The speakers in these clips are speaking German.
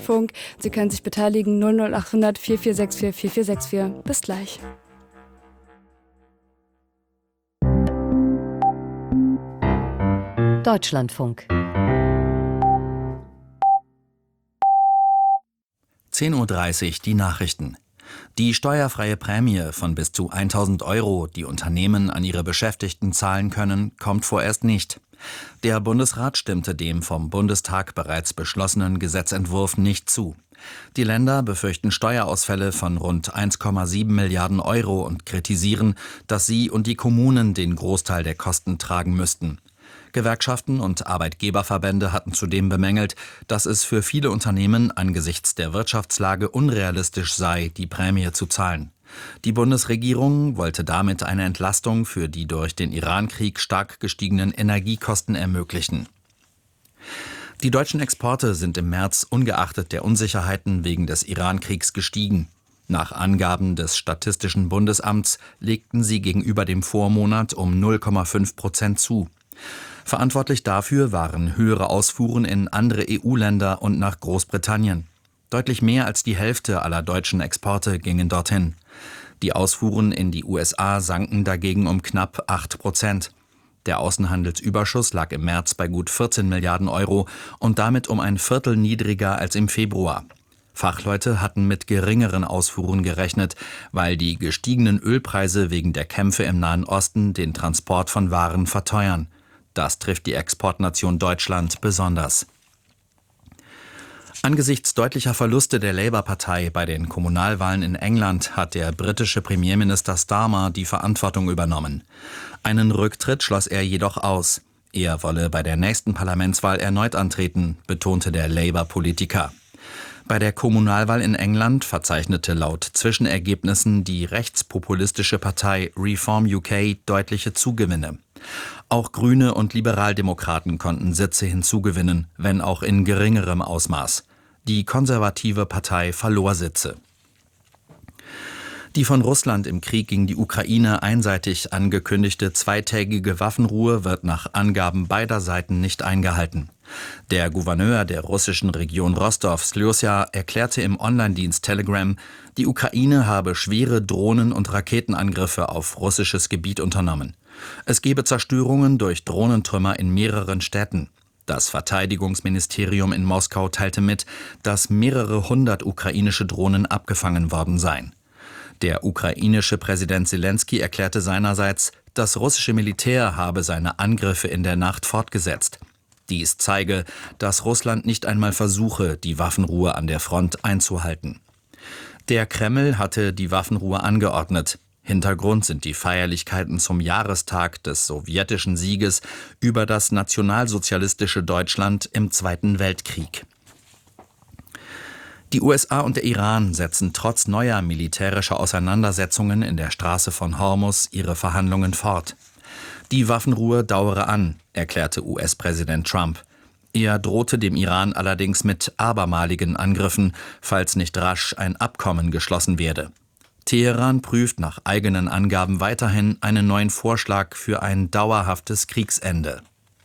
Funk. Sie können sich beteiligen 00800 4464 4464. Bis gleich. Deutschlandfunk. 10:30 Uhr die Nachrichten. Die steuerfreie Prämie von bis zu 1.000 €, die Unternehmen an ihre Beschäftigten zahlen können, kommt vorerst nicht. Der Bundesrat stimmte dem vom Bundestag bereits beschlossenen Gesetzentwurf nicht zu. Die Länder befürchten Steuerausfälle von rund 1,7 Milliarden € und kritisieren, dass sie und die Kommunen den Großteil der Kosten tragen müssten. Gewerkschaften und Arbeitgeberverbände hatten zudem bemängelt, dass es für viele Unternehmen angesichts der Wirtschaftslage unrealistisch sei, die Prämie zu zahlen. Die Bundesregierung wollte damit eine Entlastung für die durch den Irankrieg stark gestiegenen Energiekosten ermöglichen. Die deutschen Exporte sind im März ungeachtet der Unsicherheiten wegen des Irankriegs gestiegen. Nach Angaben des Statistischen Bundesamts legten sie gegenüber dem Vormonat um 0,5% zu. Verantwortlich dafür waren höhere Ausfuhren in andere EU-Länder und nach Großbritannien. Deutlich mehr als die Hälfte aller deutschen Exporte gingen dorthin. Die Ausfuhren in die USA sanken dagegen um knapp 8%. Der Außenhandelsüberschuss lag im März bei gut 14 Milliarden € und damit um ein Viertel niedriger als im Februar. Fachleute hatten mit geringeren Ausfuhren gerechnet, weil die gestiegenen Ölpreise wegen der Kämpfe im Nahen Osten den Transport von Waren verteuern. Das trifft die Exportnation Deutschland besonders. Angesichts deutlicher Verluste der Labour-Partei bei den Kommunalwahlen in England hat der britische Premierminister Starmer die Verantwortung übernommen. Einen Rücktritt schloss er jedoch aus. Er wolle bei der nächsten Parlamentswahl erneut antreten, betonte der Labour-Politiker. Bei der Kommunalwahl in England verzeichnete laut Zwischenergebnissen die rechtspopulistische Partei Reform UK deutliche Zugewinne. Auch Grüne und Liberaldemokraten konnten Sitze hinzugewinnen, wenn auch in geringerem Ausmaß. Die konservative Partei verlor Sitze. Die von Russland im Krieg gegen die Ukraine einseitig angekündigte zweitägige Waffenruhe wird nach Angaben beider Seiten nicht eingehalten. Der Gouverneur der russischen Region Rostov, Sljosa, erklärte im Online-Dienst Telegram, die Ukraine habe schwere Drohnen- und Raketenangriffe auf russisches Gebiet unternommen. Es gebe Zerstörungen durch Drohnentrümmer in mehreren Städten. Das Verteidigungsministerium in Moskau teilte mit, dass mehrere hundert ukrainische Drohnen abgefangen worden seien. Der ukrainische Präsident Selenskyj erklärte seinerseits, das russische Militär habe seine Angriffe in der Nacht fortgesetzt. Dies zeige, dass Russland nicht einmal versuche, die Waffenruhe an der Front einzuhalten. Der Kreml hatte die Waffenruhe angeordnet. Hintergrund sind die Feierlichkeiten zum Jahrestag des sowjetischen Sieges über das nationalsozialistische Deutschland im Zweiten Weltkrieg. Die USA und der Iran setzen trotz neuer militärischer Auseinandersetzungen in der Straße von Hormuz ihre Verhandlungen fort. Die Waffenruhe dauere an, erklärte US-Präsident Trump. Er drohte dem Iran allerdings mit abermaligen Angriffen, falls nicht rasch ein Abkommen geschlossen werde. Teheran prüft nach eigenen Angaben weiterhin einen neuen Vorschlag für ein dauerhaftes Kriegsende.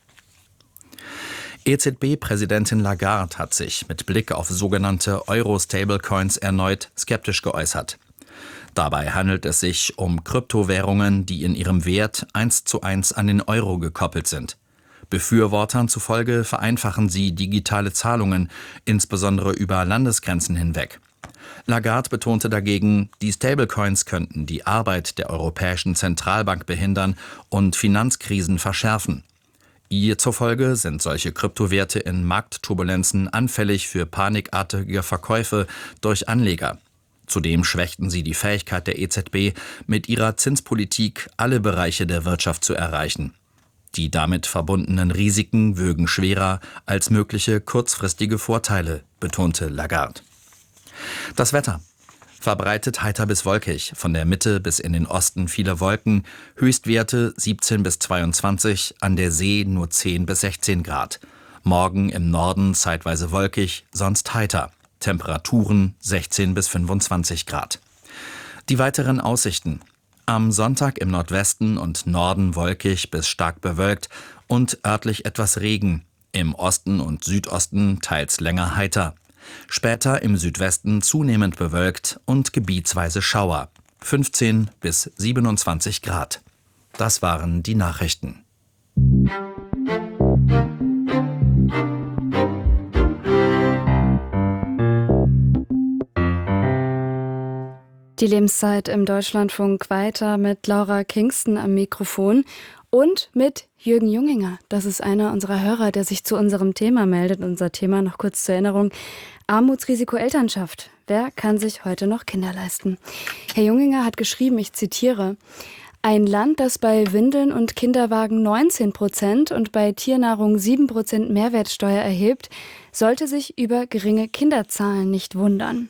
EZB-Präsidentin Lagarde hat sich mit Blick auf sogenannte Euro-Stablecoins erneut skeptisch geäußert. Dabei handelt es sich um Kryptowährungen, die in ihrem Wert 1:1 an den Euro gekoppelt sind. Befürwortern zufolge vereinfachen sie digitale Zahlungen, insbesondere über Landesgrenzen hinweg. Lagarde betonte dagegen, die Stablecoins könnten die Arbeit der Europäischen Zentralbank behindern und Finanzkrisen verschärfen. Ihr zufolge sind solche Kryptowerte in Marktturbulenzen anfällig für panikartige Verkäufe durch Anleger. Zudem schwächten sie die Fähigkeit der EZB, mit ihrer Zinspolitik alle Bereiche der Wirtschaft zu erreichen. Die damit verbundenen Risiken würgen schwerer als mögliche kurzfristige Vorteile, betonte Lagarde. Das Wetter. Verbreitet heiter bis wolkig, von der Mitte bis in den Osten viele Wolken, Höchstwerte 17 bis 22, an der See nur 10 bis 16 Grad. Morgen im Norden zeitweise wolkig, sonst heiter. Temperaturen 16 bis 25 Grad. Die weiteren Aussichten. Am Sonntag im Nordwesten und Norden wolkig bis stark bewölkt und örtlich etwas Regen. Im Osten und Südosten teils länger heiter. Später im Südwesten zunehmend bewölkt und gebietsweise Schauer. 15 bis 27 Grad. Das waren die Nachrichten. Die Lebenszeit im Deutschlandfunk weiter mit Laura Kingston am Mikrofon und mit Jürgen Junginger. Das ist einer unserer Hörer, der sich zu unserem Thema meldet. Unser Thema noch kurz zur Erinnerung: Armutsrisiko Elternschaft. Wer kann sich heute noch Kinder leisten? Herr Junginger hat geschrieben, ich zitiere: Ein Land, das bei Windeln und Kinderwagen 19% und bei Tiernahrung 7% Mehrwertsteuer erhebt, sollte sich über geringe Kinderzahlen nicht wundern.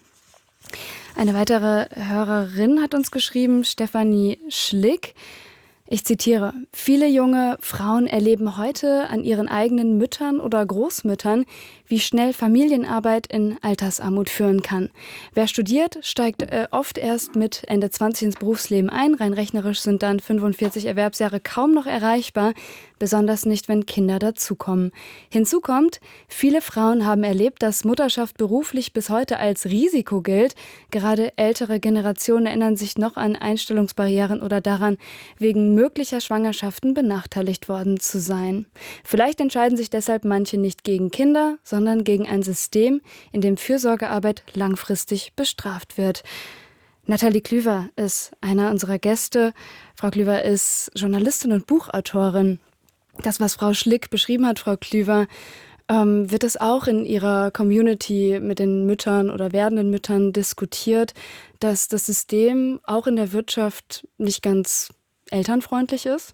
Eine weitere Hörerin hat uns geschrieben, Stefanie Schlick. Ich zitiere: Viele junge Frauen erleben heute an ihren eigenen Müttern oder Großmüttern, wie schnell Familienarbeit in Altersarmut führen kann. Wer studiert, steigt oft erst mit Ende 20 ins Berufsleben ein. Rein rechnerisch sind dann 45 Erwerbsjahre kaum noch erreichbar, besonders nicht, wenn Kinder dazukommen. Hinzu kommt, viele Frauen haben erlebt, dass Mutterschaft beruflich bis heute als Risiko gilt. Gerade ältere Generationen erinnern sich noch an Einstellungsbarrieren oder daran, wegen möglicher Schwangerschaften benachteiligt worden zu sein. Vielleicht entscheiden sich deshalb manche nicht gegen Kinder, sondern gegen ein System, in dem Fürsorgearbeit langfristig bestraft wird. Nathalie Klüver ist einer unserer Gäste. Frau Klüver ist Journalistin und Buchautorin. Das, was Frau Schlick beschrieben hat, Frau Klüver, wird es auch in Ihrer Community mit den Müttern oder werdenden Müttern diskutiert, dass das System auch in der Wirtschaft nicht ganz elternfreundlich ist?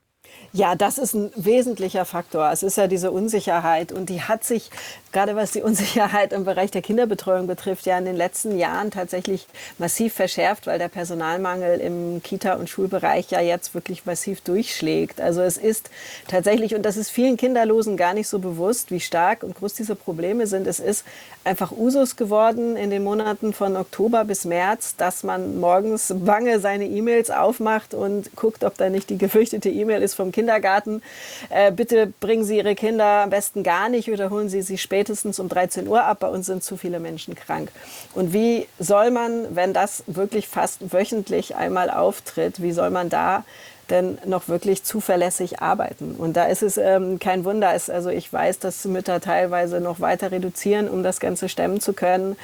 Ja, das ist ein wesentlicher Faktor. Es ist ja diese Unsicherheit, und die hat sich, gerade was die Unsicherheit im Bereich der Kinderbetreuung betrifft, ja in den letzten Jahren tatsächlich massiv verschärft, weil der Personalmangel im Kita- und Schulbereich ja jetzt wirklich massiv durchschlägt. Also es ist tatsächlich, und das ist vielen Kinderlosen gar nicht so bewusst, wie stark und groß diese Probleme sind. Es ist einfach Usus geworden in den Monaten von Oktober bis März, dass man morgens bange seine E-Mails aufmacht und guckt, ob da nicht die gefürchtete E-Mail ist vom Kindergarten. Bitte bringen Sie Ihre Kinder am besten gar nicht oder holen Sie sie spätestens um 13 Uhr ab. Bei uns sind zu viele Menschen krank. Und wie soll man, wenn das wirklich fast wöchentlich einmal auftritt, wie soll man da denn noch wirklich zuverlässig arbeiten? Und da ist es kein Wunder. Also ich weiß, dass Mütter teilweise noch weiter reduzieren, um das Ganze stemmen zu können.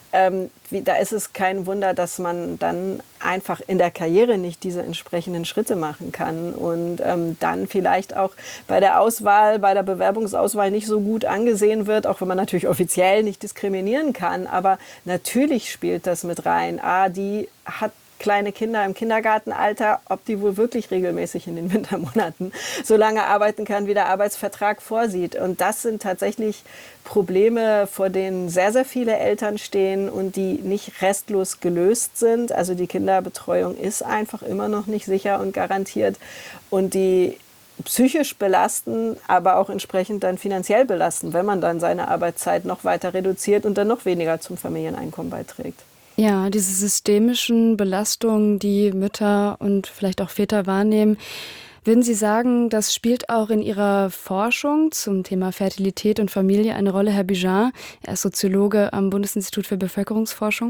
Da ist es kein Wunder, dass man dann einfach in der Karriere nicht diese entsprechenden Schritte machen kann und dann vielleicht auch bei der Auswahl, bei der Bewerbungsauswahl nicht so gut angesehen wird, auch wenn man natürlich offiziell nicht diskriminieren kann. Aber natürlich spielt das mit rein. Die hat kleine Kinder im Kindergartenalter, ob die wohl wirklich regelmäßig in den Wintermonaten so lange arbeiten kann, wie der Arbeitsvertrag vorsieht. Und das sind tatsächlich Probleme, vor denen sehr, sehr viele Eltern stehen und die nicht restlos gelöst sind. Also die Kinderbetreuung ist einfach immer noch nicht sicher und garantiert, und die psychisch belasten, aber auch entsprechend dann finanziell belasten, wenn man dann seine Arbeitszeit noch weiter reduziert und dann noch weniger zum Familieneinkommen beiträgt. Ja, diese systemischen Belastungen, die Mütter und vielleicht auch Väter wahrnehmen, würden Sie sagen, das spielt auch in Ihrer Forschung zum Thema Fertilität und Familie eine Rolle, Herr Bijar? Er ist Soziologe am Bundesinstitut für Bevölkerungsforschung.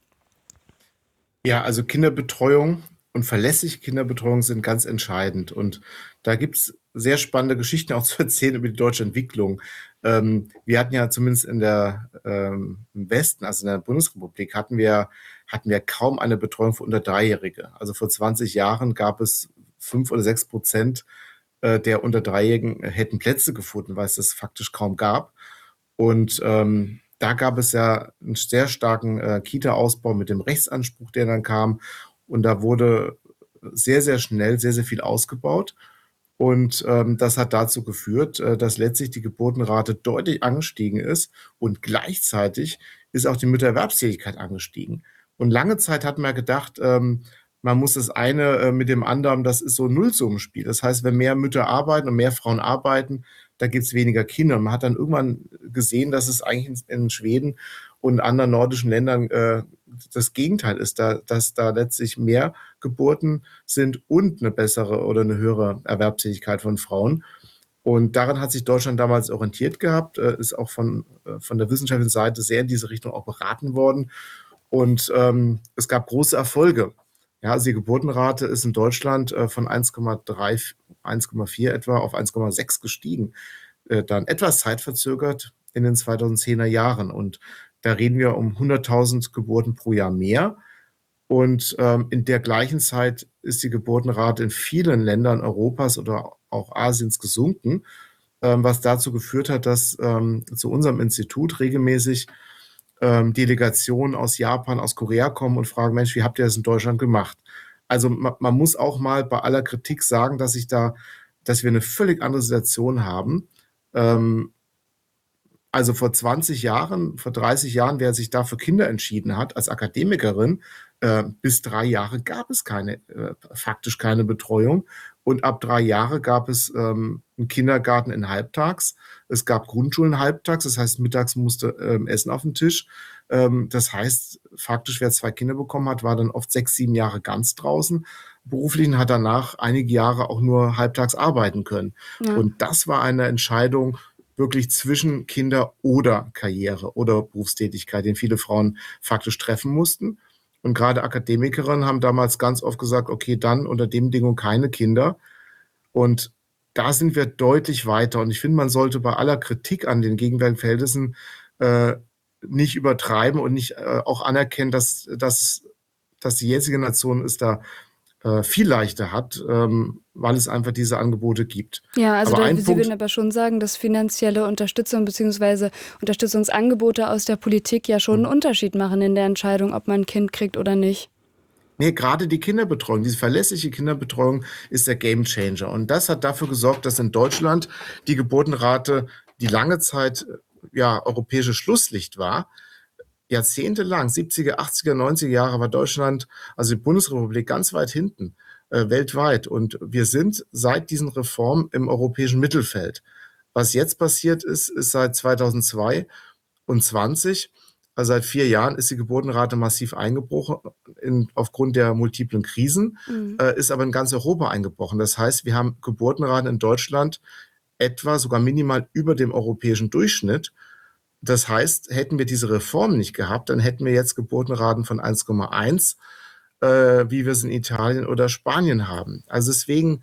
Ja, also Kinderbetreuung und verlässliche Kinderbetreuung sind ganz entscheidend. Und da gibt es sehr spannende Geschichten auch zu erzählen über die deutsche Entwicklung. Wir hatten ja zumindest im Westen, also in der Bundesrepublik, hatten wir kaum eine Betreuung für unter Dreijährige. Also vor 20 Jahren gab es 5 oder 6% der unter Dreijährigen hätten Plätze gefunden, weil es das faktisch kaum gab. Und da gab es ja einen sehr starken Kita-Ausbau mit dem Rechtsanspruch, der dann kam. Und da wurde sehr, sehr schnell sehr, sehr viel ausgebaut. Und das hat dazu geführt, dass letztlich die Geburtenrate deutlich angestiegen ist, und gleichzeitig ist auch die Müttererwerbstätigkeit angestiegen. Und lange Zeit hat man gedacht, man muss das eine mit dem anderen, das ist so ein Nullsummenspiel. Das heißt, wenn mehr Mütter arbeiten und mehr Frauen arbeiten, da gibt es weniger Kinder. Und man hat dann irgendwann gesehen, dass es eigentlich in Schweden und anderen nordischen Ländern das Gegenteil ist, dass da letztlich mehr Geburten sind und eine bessere oder eine höhere Erwerbstätigkeit von Frauen. Und daran hat sich Deutschland damals orientiert gehabt, ist auch von der wissenschaftlichen Seite sehr in diese Richtung auch beraten worden. Und es gab große Erfolge. Ja, also die Geburtenrate ist in Deutschland von 1,3, 1,4 etwa auf 1,6 gestiegen. Dann etwas zeitverzögert in den 2010er Jahren. Und da reden wir um 100.000 Geburten pro Jahr mehr. Und in der gleichen Zeit ist die Geburtenrate in vielen Ländern Europas oder auch Asiens gesunken, was dazu geführt hat, dass zu unserem Institut regelmäßig Delegationen aus Japan, aus Korea kommen und fragen, Mensch, wie habt ihr das in Deutschland gemacht? Also man muss auch mal bei aller Kritik sagen, dass wir eine völlig andere Situation haben. Also vor 20 Jahren, vor 30 Jahren, wer sich da für Kinder entschieden hat, als Akademikerin, bis 3 Jahre gab es faktisch keine Betreuung. Und ab 3 Jahre gab es einen Kindergarten in halbtags. Es gab Grundschulen halbtags, das heißt, mittags musste Essen auf den Tisch. Das heißt, faktisch, wer 2 Kinder bekommen hat, war dann oft 6, 7 Jahre ganz draußen. Beruflich und hat danach einige Jahre auch nur halbtags arbeiten können. Ja. Und das war eine Entscheidung wirklich zwischen Kinder oder Karriere oder Berufstätigkeit, den viele Frauen faktisch treffen mussten. Und gerade Akademikerinnen haben damals ganz oft gesagt, okay, dann unter den Bedingungen keine Kinder. Und da sind wir deutlich weiter. Und ich finde, man sollte bei aller Kritik an den gegenwärtigen Verhältnissen nicht übertreiben und nicht auch anerkennen, dass die jetzige Nation es da viel leichter hat, weil es einfach diese Angebote gibt. Ja, also Aber Sie würden aber schon sagen, dass finanzielle Unterstützung bzw. Unterstützungsangebote aus der Politik ja schon einen Unterschied machen in der Entscheidung, ob man ein Kind kriegt oder nicht. Nee, gerade die Kinderbetreuung, diese verlässliche Kinderbetreuung ist der Gamechanger. Und das hat dafür gesorgt, dass in Deutschland die Geburtenrate, die lange Zeit europäisches Schlusslicht war, jahrzehntelang, 70er, 80er, 90er Jahre war Deutschland, also die Bundesrepublik, ganz weit hinten, weltweit. Und wir sind seit diesen Reformen im europäischen Mittelfeld. Was jetzt passiert ist seit 2022, also seit 4 Jahren, ist die Geburtenrate massiv eingebrochen aufgrund der multiplen Krisen, ist aber in ganz Europa eingebrochen. Das heißt, wir haben Geburtenraten in Deutschland etwa sogar minimal über dem europäischen Durchschnitt. Das heißt, hätten wir diese Reform nicht gehabt, dann hätten wir jetzt Geburtenraten von 1,1, wie wir es in Italien oder Spanien haben. Also deswegen,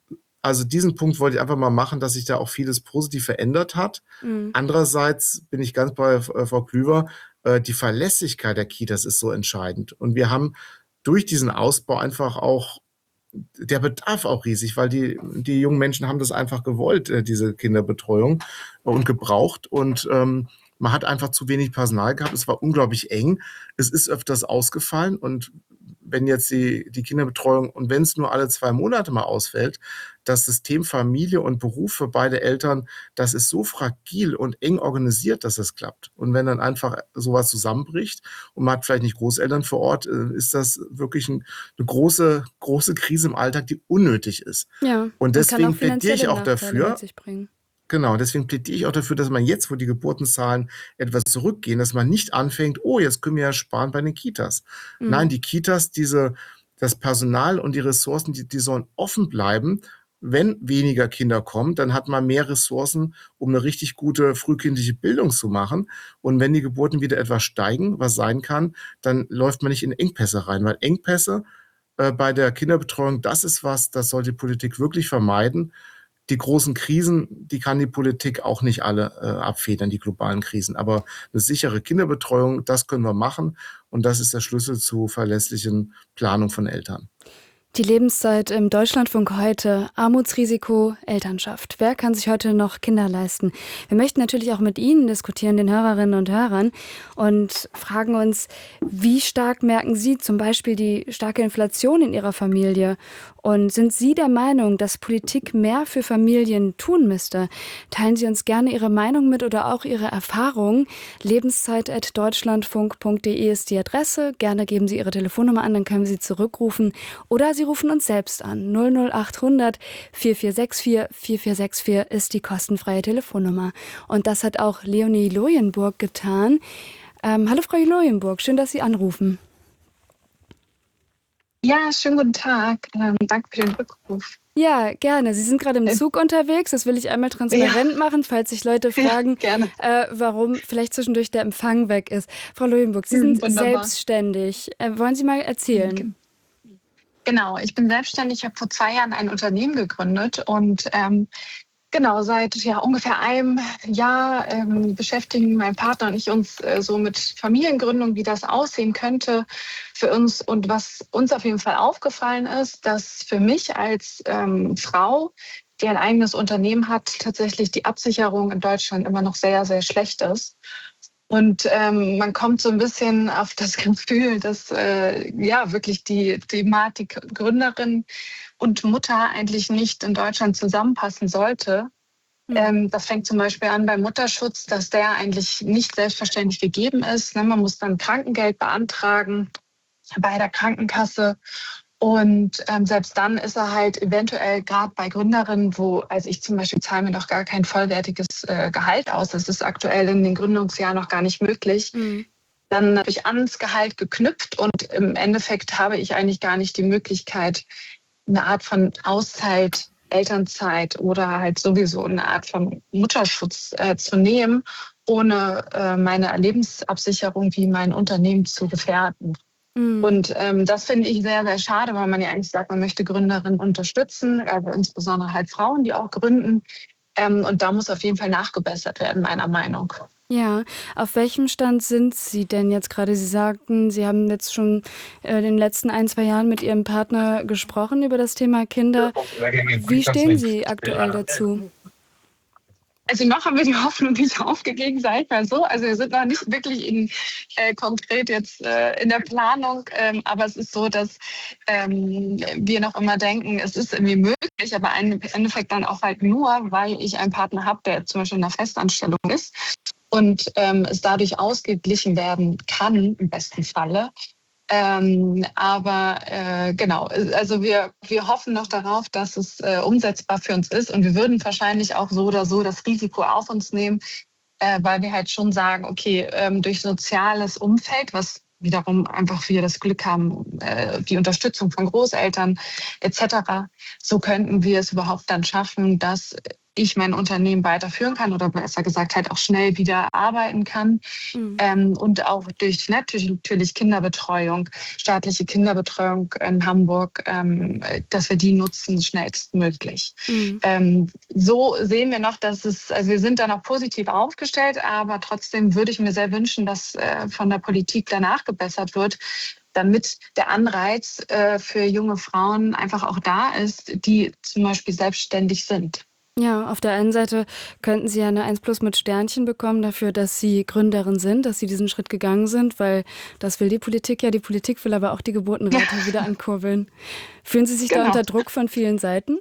diesen Punkt wollte ich einfach mal machen, dass sich da auch vieles positiv verändert hat. Andererseits bin ich ganz bei Frau Klüver, die Verlässlichkeit der Kitas ist so entscheidend. Und wir haben durch diesen Ausbau einfach auch der Bedarf auch riesig, weil die jungen Menschen haben das einfach gewollt, diese Kinderbetreuung und gebraucht. Und man hat einfach zu wenig Personal gehabt. Es war unglaublich eng. Es ist öfters ausgefallen. Und wenn jetzt die Kinderbetreuung und wenn es nur alle 2 Monate mal ausfällt, das System Familie und Beruf für beide Eltern, das ist so fragil und eng organisiert, dass es klappt. Und wenn dann einfach sowas zusammenbricht und man hat vielleicht nicht Großeltern vor Ort, ist das wirklich eine große, große Krise im Alltag, die unnötig ist. Ja, und deswegen plädiere ich auch Nachteile dafür. mit sich bringen. Genau, deswegen plädiere ich auch dafür, dass man jetzt, wo die Geburtenzahlen etwas zurückgehen, dass man nicht anfängt, oh, jetzt können wir ja sparen bei den Kitas. Nein, die Kitas, das Personal und die Ressourcen, die sollen offen bleiben. Wenn weniger Kinder kommen, dann hat man mehr Ressourcen, um eine richtig gute frühkindliche Bildung zu machen. Und wenn die Geburten wieder etwas steigen, was sein kann, dann läuft man nicht in Engpässe rein, weil Engpässe bei der Kinderbetreuung, das ist was, das soll die Politik wirklich vermeiden. Die großen Krisen, die kann die Politik auch nicht alle abfedern, die globalen Krisen. Aber eine sichere Kinderbetreuung, das können wir machen. Und das ist der Schlüssel zu verlässlichen Planung von Eltern. Die Lebenszeit im Deutschlandfunk heute, Armutsrisiko, Elternschaft. Wer kann sich heute noch Kinder leisten? Wir möchten natürlich auch mit Ihnen diskutieren, den Hörerinnen und Hörern, und fragen uns, wie stark merken Sie zum Beispiel die starke Inflation in Ihrer Familie? Und sind Sie der Meinung, dass Politik mehr für Familien tun müsste? Teilen Sie uns gerne Ihre Meinung mit oder auch Ihre Erfahrungen. lebenszeit@deutschlandfunk.de ist die Adresse. Gerne geben Sie Ihre Telefonnummer an, dann können wir Sie zurückrufen. Oder Sie rufen uns selbst an. 00800 4464 4464 ist die kostenfreie Telefonnummer. Und das hat auch Leonie Loyenburg getan. Hallo Frau Loyenburg, schön, dass Sie anrufen. Ja, schönen guten Tag. Danke für den Rückruf. Ja, gerne. Sie sind gerade im Äh, Zug unterwegs. Das will ich einmal transparent machen, falls sich Leute ja, fragen, gerne. warum vielleicht zwischendurch der Empfang weg ist. Frau Leuenburg, Sie sind Wunderbar. selbstständig. Wollen Sie mal erzählen? Genau, ich bin selbstständig. Ich habe vor 2 Jahren ein Unternehmen gegründet und genau, seit ungefähr einem Jahr beschäftigen mein Partner und ich uns so mit Familiengründung, wie das aussehen könnte für uns. Und was uns auf jeden Fall aufgefallen ist, dass für mich als Frau, die ein eigenes Unternehmen hat, tatsächlich die Absicherung in Deutschland immer noch sehr, sehr schlecht ist. Und man kommt so ein bisschen auf das Gefühl, dass ja wirklich die Thematik Gründerin und Mutter eigentlich nicht in Deutschland zusammenpassen sollte. Das fängt zum Beispiel an beim Mutterschutz, dass der eigentlich nicht selbstverständlich gegeben ist. Ne? Man muss dann Krankengeld beantragen bei der Krankenkasse. Und selbst dann ist er halt eventuell gerade bei Gründerinnen, also ich zum Beispiel zahle mir noch gar kein vollwertiges Gehalt aus. Das ist aktuell in den Gründungsjahren noch gar nicht möglich. Dann habe ich ans Gehalt geknüpft und im Endeffekt habe ich eigentlich gar nicht die Möglichkeit, eine Art von Auszeit, Elternzeit oder halt sowieso eine Art von Mutterschutz zu nehmen, ohne meine Lebensabsicherung wie mein Unternehmen zu gefährden. Und das finde ich sehr, sehr schade, weil man ja eigentlich sagt, man möchte Gründerinnen unterstützen, also insbesondere halt Frauen, die auch gründen. Und da muss auf jeden Fall nachgebessert werden, meiner Meinung. Ja, auf welchem Stand sind Sie denn jetzt gerade? Sie sagten, Sie haben jetzt schon in den letzten 1, 2 Jahren mit Ihrem Partner gesprochen über das Thema Kinder. Wie stehen Sie aktuell dazu? Also noch haben wir die Hoffnung nicht aufgegeben, sag ich mal so. Also wir sind noch nicht wirklich konkret jetzt in der Planung, aber es ist so, dass wir noch immer denken, es ist irgendwie möglich, aber im Endeffekt dann auch halt nur, weil ich einen Partner habe, der zum Beispiel in einer Festanstellung ist und es dadurch ausgeglichen werden kann, im besten Falle. Aber genau, also wir hoffen noch darauf, dass es umsetzbar für uns ist und wir würden wahrscheinlich auch so oder so das Risiko auf uns nehmen, weil wir halt schon sagen, okay, durch soziales Umfeld, was wiederum einfach wir das Glück haben, die Unterstützung von Großeltern etc., so könnten wir es überhaupt dann schaffen, dass ich mein Unternehmen weiterführen kann oder besser gesagt halt auch schnell wieder arbeiten kann. Und auch durch natürlich Kinderbetreuung, staatliche Kinderbetreuung in Hamburg, dass wir die nutzen schnellstmöglich. So sehen wir noch, also wir sind da noch positiv aufgestellt, aber trotzdem würde ich mir sehr wünschen, dass von der Politik danach gebessert wird, damit der Anreiz für junge Frauen einfach auch da ist, die zum Beispiel selbstständig sind. Ja, auf der einen Seite könnten Sie ja eine 1+ mit Sternchen bekommen dafür, dass Sie Gründerin sind, dass Sie diesen Schritt gegangen sind, weil das will die Politik ja. Die Politik will aber auch die Geburtenrate wieder ankurbeln. Fühlen Sie sich da unter Druck von vielen Seiten?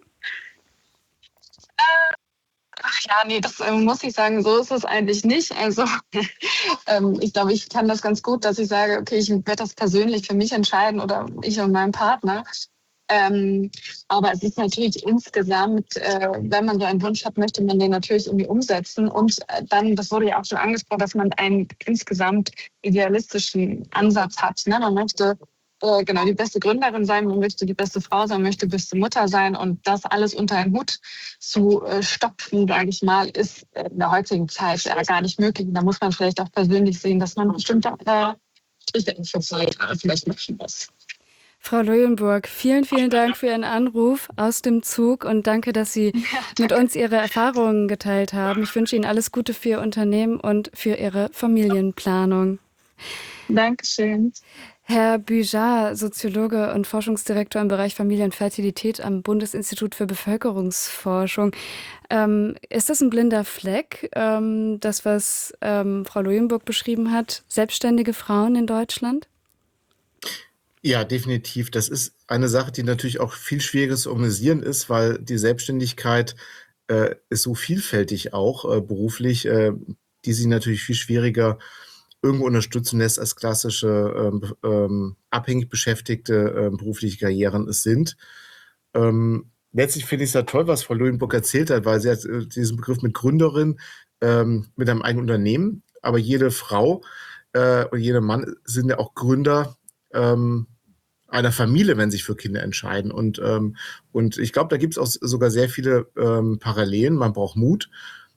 Ach ja, nee, das muss ich sagen, so ist es eigentlich nicht. Also ich glaube, ich kann das ganz gut, dass ich sage, okay, ich werde das persönlich für mich entscheiden oder ich und mein Partner. Aber es ist natürlich insgesamt, wenn man so einen Wunsch hat, möchte man den natürlich irgendwie umsetzen. Und dann, das wurde ja auch schon angesprochen, dass man einen insgesamt idealistischen Ansatz hat. Ne? Man möchte genau die beste Gründerin sein, man möchte die beste Frau sein, man möchte die beste Mutter sein. Und das alles unter einen Hut zu stopfen, sage ich mal, ist in der heutigen Zeit gar nicht möglich. Da muss man vielleicht auch persönlich sehen, dass man bestimmte Striche in vielleicht machen muss. Frau Leuenburg, vielen, vielen Dank für Ihren Anruf aus dem Zug und danke, dass Sie mit uns Ihre Erfahrungen geteilt haben. Ich wünsche Ihnen alles Gute für Ihr Unternehmen und für Ihre Familienplanung. Dankeschön. Herr Büjar, Soziologe und Forschungsdirektor im Bereich Familie und Fertilität am Bundesinstitut für Bevölkerungsforschung. Ist das ein blinder Fleck, das, was Frau Leuenburg beschrieben hat, selbstständige Frauen in Deutschland? Ja, definitiv. Das ist eine Sache, die natürlich auch viel schwieriger zu organisieren ist, weil die Selbstständigkeit ist so vielfältig auch beruflich, die sie natürlich viel schwieriger irgendwo unterstützen lässt als klassische abhängig beschäftigte berufliche Karrieren es sind. Letztlich finde ich es ja toll, was Frau Leuenburg erzählt hat, weil sie hat diesen Begriff mit Gründerin mit einem eigenen Unternehmen, aber jede Frau und jeder Mann sind ja auch Gründer einer Familie, wenn sie sich für Kinder entscheiden. Und ich glaube, da gibt es auch sogar sehr viele Parallelen. Man braucht Mut.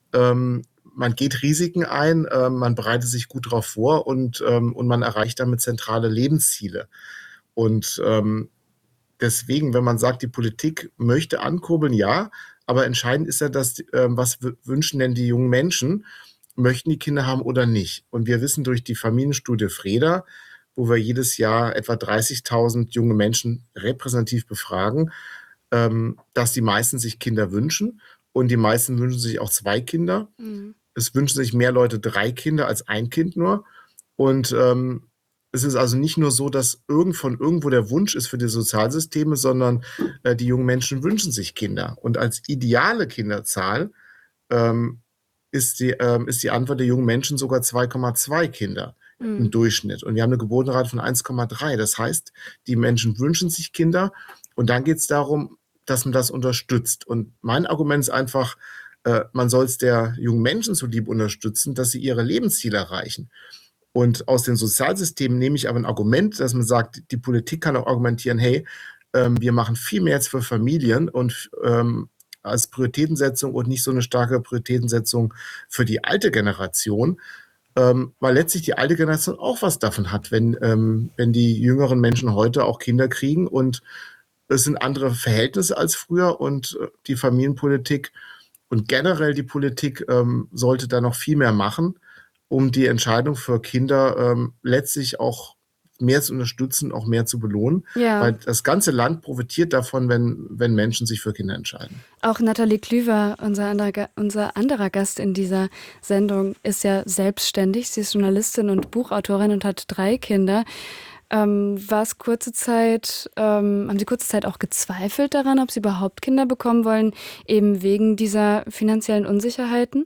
Man geht Risiken ein, man bereitet sich gut darauf vor und man erreicht damit zentrale Lebensziele. Und deswegen, wenn man sagt, die Politik möchte ankurbeln, ja, aber entscheidend ist ja, was wünschen denn die jungen Menschen? Möchten die Kinder haben oder nicht? Und wir wissen durch die Familienstudie Freda, wo wir jedes Jahr etwa 30.000 junge Menschen repräsentativ befragen, dass die meisten sich Kinder wünschen und die meisten wünschen sich auch 2 Kinder. Mhm. Es wünschen sich mehr Leute 3 Kinder als 1 Kind nur. Und es ist also nicht nur so, dass von irgendwo der Wunsch ist für die Sozialsysteme, sondern die jungen Menschen wünschen sich Kinder. Und als ideale Kinderzahl ist die Antwort der jungen Menschen sogar 2,2 Kinder im Durchschnitt. Und wir haben eine Geburtenrate von 1,3. Das heißt, die Menschen wünschen sich Kinder. Und dann geht es darum, dass man das unterstützt. Und mein Argument ist einfach, man soll es der jungen Menschen zuliebe unterstützen, dass sie ihre Lebensziele erreichen. Und aus den Sozialsystemen nehme ich aber ein Argument, dass man sagt, die Politik kann auch argumentieren, hey, wir machen viel mehr jetzt für Familien und als Prioritätensetzung und nicht so eine starke Prioritätensetzung für die alte Generation, weil letztlich die alte Generation auch was davon hat, wenn die jüngeren Menschen heute auch Kinder kriegen und es sind andere Verhältnisse als früher und die Familienpolitik und generell die Politik sollte da noch viel mehr machen, um die Entscheidung für Kinder letztlich auch mehr zu unterstützen, auch mehr zu belohnen. Ja. Weil das ganze Land profitiert davon, wenn Menschen sich für Kinder entscheiden. Auch Nathalie Klüver, unser anderer Gast in dieser Sendung, ist ja selbstständig. Sie ist Journalistin und Buchautorin und hat 3 Kinder. Haben Sie kurze Zeit auch gezweifelt daran, ob Sie überhaupt Kinder bekommen wollen, eben wegen dieser finanziellen Unsicherheiten?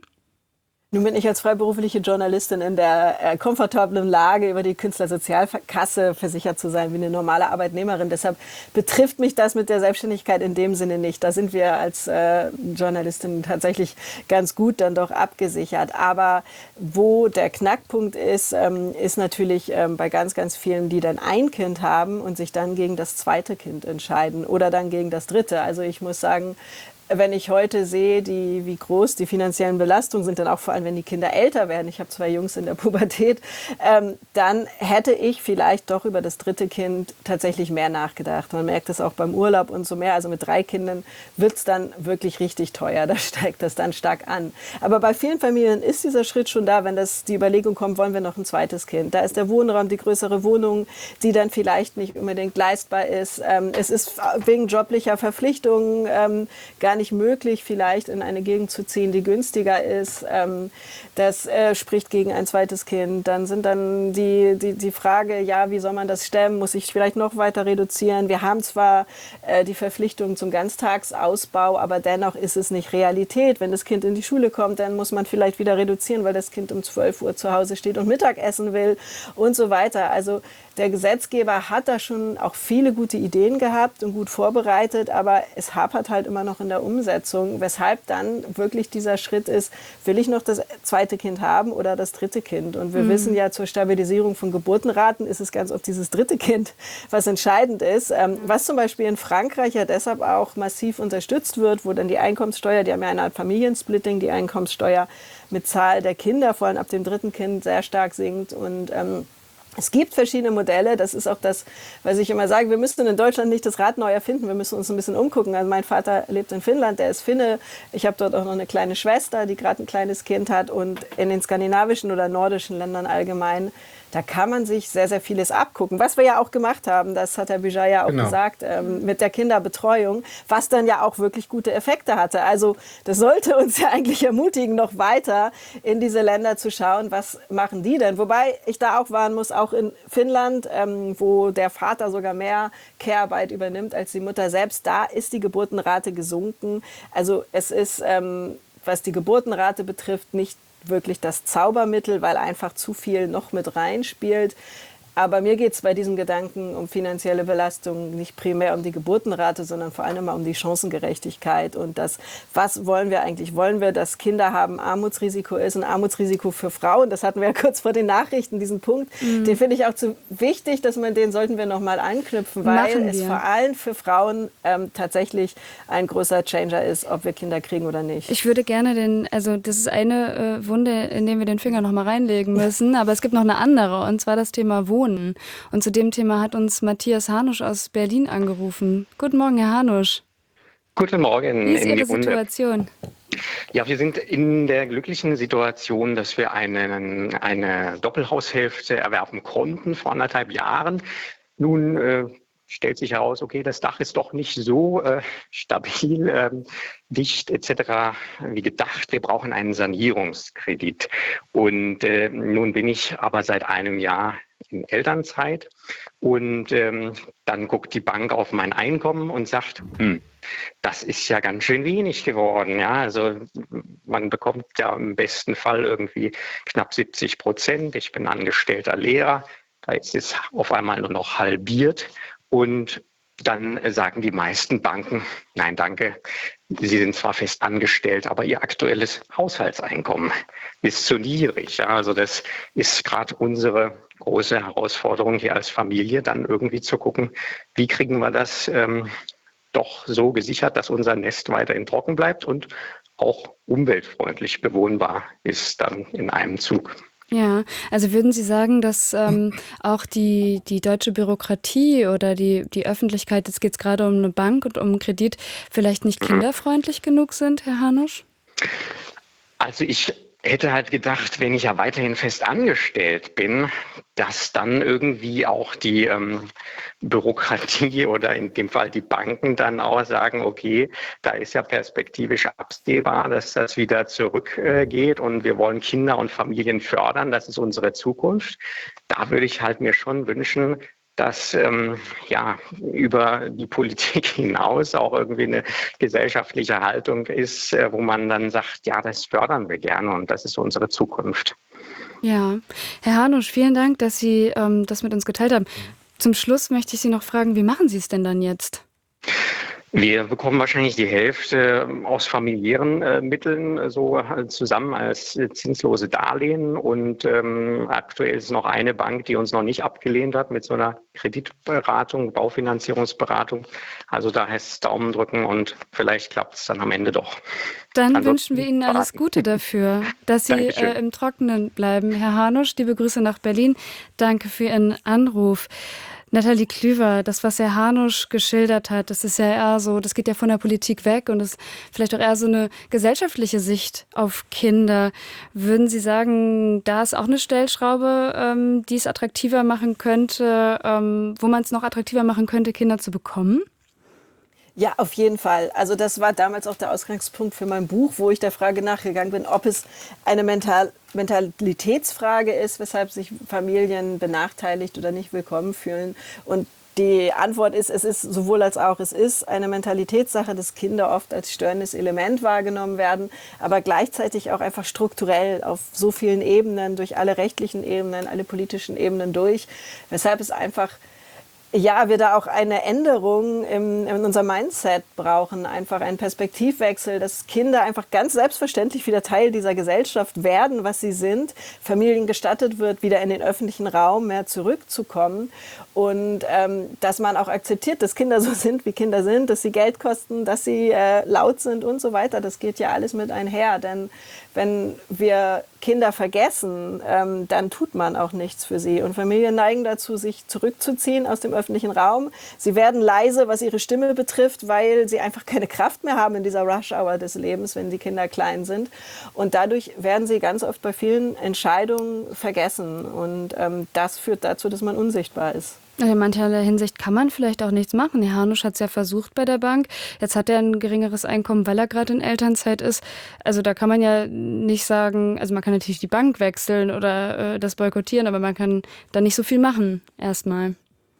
Nun bin ich als freiberufliche Journalistin in der komfortablen Lage, über die Künstlersozialkasse versichert zu sein wie eine normale Arbeitnehmerin. Deshalb betrifft mich das mit der Selbstständigkeit in dem Sinne nicht. Da sind wir als Journalistin tatsächlich ganz gut dann doch abgesichert. Aber wo der Knackpunkt ist, ist natürlich bei ganz, ganz vielen, die dann ein Kind haben und sich dann gegen das 2. Kind entscheiden oder dann gegen das 3. Also ich muss sagen, wenn ich heute sehe, wie groß die finanziellen Belastungen sind, dann auch vor allem, wenn die Kinder älter werden, ich habe 2 Jungs in der Pubertät, dann hätte ich vielleicht doch über das 3. Kind tatsächlich mehr nachgedacht. Man merkt es auch beim Urlaub und so mehr. Also mit 3 Kindern wird es dann wirklich richtig teuer. Da steigt das dann stark an. Aber bei vielen Familien ist dieser Schritt schon da, wenn die Überlegung kommt, wollen wir noch ein 2. Kind. Da ist der Wohnraum, die größere Wohnung, die dann vielleicht nicht unbedingt leistbar ist. Es ist wegen joblicher Verpflichtungen gar nicht möglich, vielleicht in eine Gegend zu ziehen, die günstiger ist. Das spricht gegen ein 2. Kind. Dann sind dann die Frage, ja, wie soll man das stemmen? Muss ich vielleicht noch weiter reduzieren? Wir haben zwar die Verpflichtung zum Ganztagsausbau, aber dennoch ist es nicht Realität. Wenn das Kind in die Schule kommt, dann muss man vielleicht wieder reduzieren, weil das Kind um 12 Uhr zu Hause steht und Mittagessen will und so weiter. Also der Gesetzgeber hat da schon auch viele gute Ideen gehabt und gut vorbereitet, aber es hapert halt immer noch in der Umsetzung, weshalb dann wirklich dieser Schritt ist, will ich noch das 2. Kind haben oder das 3. Kind? Und wir wissen ja, zur Stabilisierung von Geburtenraten ist es ganz oft dieses 3. Kind, was entscheidend ist, was zum Beispiel in Frankreich ja deshalb auch massiv unterstützt wird, wo dann die Einkommenssteuer, die haben ja eine Art Familiensplitting, die Einkommenssteuer mit Zahl der Kinder, vor allem ab dem 3. Kind, sehr stark sinkt und es gibt verschiedene Modelle, das ist auch das, was ich immer sage, wir müssen in Deutschland nicht das Rad neu erfinden, wir müssen uns ein bisschen umgucken. Also mein Vater lebt in Finnland, der ist Finne, ich habe dort auch noch eine kleine Schwester, die gerade ein kleines Kind hat und in den skandinavischen oder nordischen Ländern allgemein, da kann man sich sehr, sehr vieles abgucken. Was wir ja auch gemacht haben, das hat Herr Büjar ja auch gesagt, mit der Kinderbetreuung, was dann ja auch wirklich gute Effekte hatte. Also das sollte uns ja eigentlich ermutigen, noch weiter in diese Länder zu schauen, was machen die denn? Wobei ich da auch warnen muss, auch in Finnland, wo der Vater sogar mehr Care-Arbeit übernimmt als die Mutter selbst, da ist die Geburtenrate gesunken. Also es ist, was die Geburtenrate betrifft, nicht wirklich das Zaubermittel, weil einfach zu viel noch mit reinspielt. Aber mir geht es bei diesem Gedanken um finanzielle Belastung nicht primär um die Geburtenrate, sondern vor allem mal um die Chancengerechtigkeit und das, was wollen wir eigentlich? Wollen wir, dass Kinder haben Armutsrisiko ist, ein Armutsrisiko für Frauen? Das hatten wir ja kurz vor den Nachrichten, diesen Punkt. Den finde ich auch zu wichtig, den sollten wir noch mal anknüpfen, weil es vor allem für Frauen tatsächlich ein großer Changer ist, ob wir Kinder kriegen oder nicht. Ich würde gerne das ist eine Wunde, in der wir den Finger noch mal reinlegen müssen, aber es gibt noch eine andere, und zwar das Thema Wohnen. Und zu dem Thema hat uns Matthias Hanusch aus Berlin angerufen. Guten Morgen, Herr Hanusch. Guten Morgen. Wie ist Ihre Situation? Ja, wir sind in der glücklichen Situation, dass wir eine Doppelhaushälfte erwerben konnten vor 1,5 Jahren. Nun stellt sich heraus, okay, das Dach ist doch nicht so stabil, dicht etc. wie gedacht. Wir brauchen einen Sanierungskredit. Und nun bin ich aber seit einem Jahr in Elternzeit und dann guckt die Bank auf mein Einkommen und sagt, das ist ja ganz schön wenig geworden. Ja, also man bekommt ja im besten Fall irgendwie knapp 70%. Ich bin angestellter Lehrer, da ist es auf einmal nur noch halbiert. Und dann sagen die meisten Banken, nein, danke, Sie sind zwar fest angestellt, aber Ihr aktuelles Haushaltseinkommen ist zu niedrig. Ja, also das ist gerade unsere große Herausforderung hier als Familie, dann irgendwie zu gucken, wie kriegen wir das doch so gesichert, dass unser Nest weiterhin trocken bleibt und auch umweltfreundlich bewohnbar ist dann in einem Zug. Ja, also würden Sie sagen, dass auch die deutsche Bürokratie oder die Öffentlichkeit, jetzt geht es gerade um eine Bank und um einen Kredit, vielleicht nicht kinderfreundlich genug sind, Herr Hanusch? Also ich hätte halt gedacht, wenn ich ja weiterhin fest angestellt bin, dass dann irgendwie auch die Bürokratie oder in dem Fall die Banken dann auch sagen, okay, da ist ja perspektivisch absehbar, dass das wieder zurückgeht und wir wollen Kinder und Familien fördern, das ist unsere Zukunft. Da würde ich halt mir schon wünschen, dass über die Politik hinaus auch irgendwie eine gesellschaftliche Haltung ist, wo man dann sagt, ja, das fördern wir gerne und das ist unsere Zukunft. Ja, Herr Hanusch, vielen Dank, dass Sie das mit uns geteilt haben. Zum Schluss möchte ich Sie noch fragen, wie machen Sie es denn dann jetzt? Wir bekommen wahrscheinlich die Hälfte aus familiären Mitteln so zusammen als zinslose Darlehen. Und aktuell ist noch eine Bank, die uns noch nicht abgelehnt hat mit so einer Kreditberatung, Baufinanzierungsberatung. Also da heißt es Daumen drücken und vielleicht klappt es dann am Ende doch. Dann wünschen wir Ihnen alles Gute dafür, dass Sie im Trockenen bleiben. Herr Hanusch, liebe Grüße nach Berlin. Danke für Ihren Anruf. Nathalie Klüver, das, was Herr Hanusch geschildert hat, das ist ja eher so, das geht ja von der Politik weg und ist vielleicht auch eher so eine gesellschaftliche Sicht auf Kinder. Würden Sie sagen, da ist auch eine Stellschraube, die es attraktiver machen könnte, wo man es noch attraktiver machen könnte, Kinder zu bekommen? Ja, auf jeden Fall. Also das war damals auch der Ausgangspunkt für mein Buch, wo ich der Frage nachgegangen bin, ob es eine Mentalitätsfrage ist, weshalb sich Familien benachteiligt oder nicht willkommen fühlen. Und die Antwort ist, es ist sowohl als auch. Es ist eine Mentalitätssache, dass Kinder oft als störendes Element wahrgenommen werden, aber gleichzeitig auch einfach strukturell auf so vielen Ebenen, durch alle rechtlichen Ebenen, alle politischen Ebenen durch, weshalb es einfach wir da auch eine Änderung in unserem Mindset brauchen, einfach einen Perspektivwechsel, dass Kinder einfach ganz selbstverständlich wieder Teil dieser Gesellschaft werden, was sie sind, Familien gestattet wird, wieder in den öffentlichen Raum mehr zurückzukommen und dass man auch akzeptiert, dass Kinder so sind, wie Kinder sind, dass sie Geld kosten, dass sie laut sind und so weiter. Das geht ja alles mit einher, denn wenn wir Kinder vergessen, dann tut man auch nichts für sie. Und Familien neigen dazu, sich zurückzuziehen aus dem öffentlichen Raum. Sie werden leise, was ihre Stimme betrifft, weil sie einfach keine Kraft mehr haben in dieser Rush-Hour des Lebens, wenn die Kinder klein sind. Und dadurch werden sie ganz oft bei vielen Entscheidungen vergessen. Und das führt dazu, dass man unsichtbar ist. In mancherlei Hinsicht kann man vielleicht auch nichts machen. Herr Hanusch hat es ja versucht bei der Bank. Jetzt hat er ein geringeres Einkommen, weil er gerade in Elternzeit ist. Also da kann man ja nicht sagen, also man kann natürlich die Bank wechseln oder das boykottieren, aber man kann da nicht so viel machen erstmal.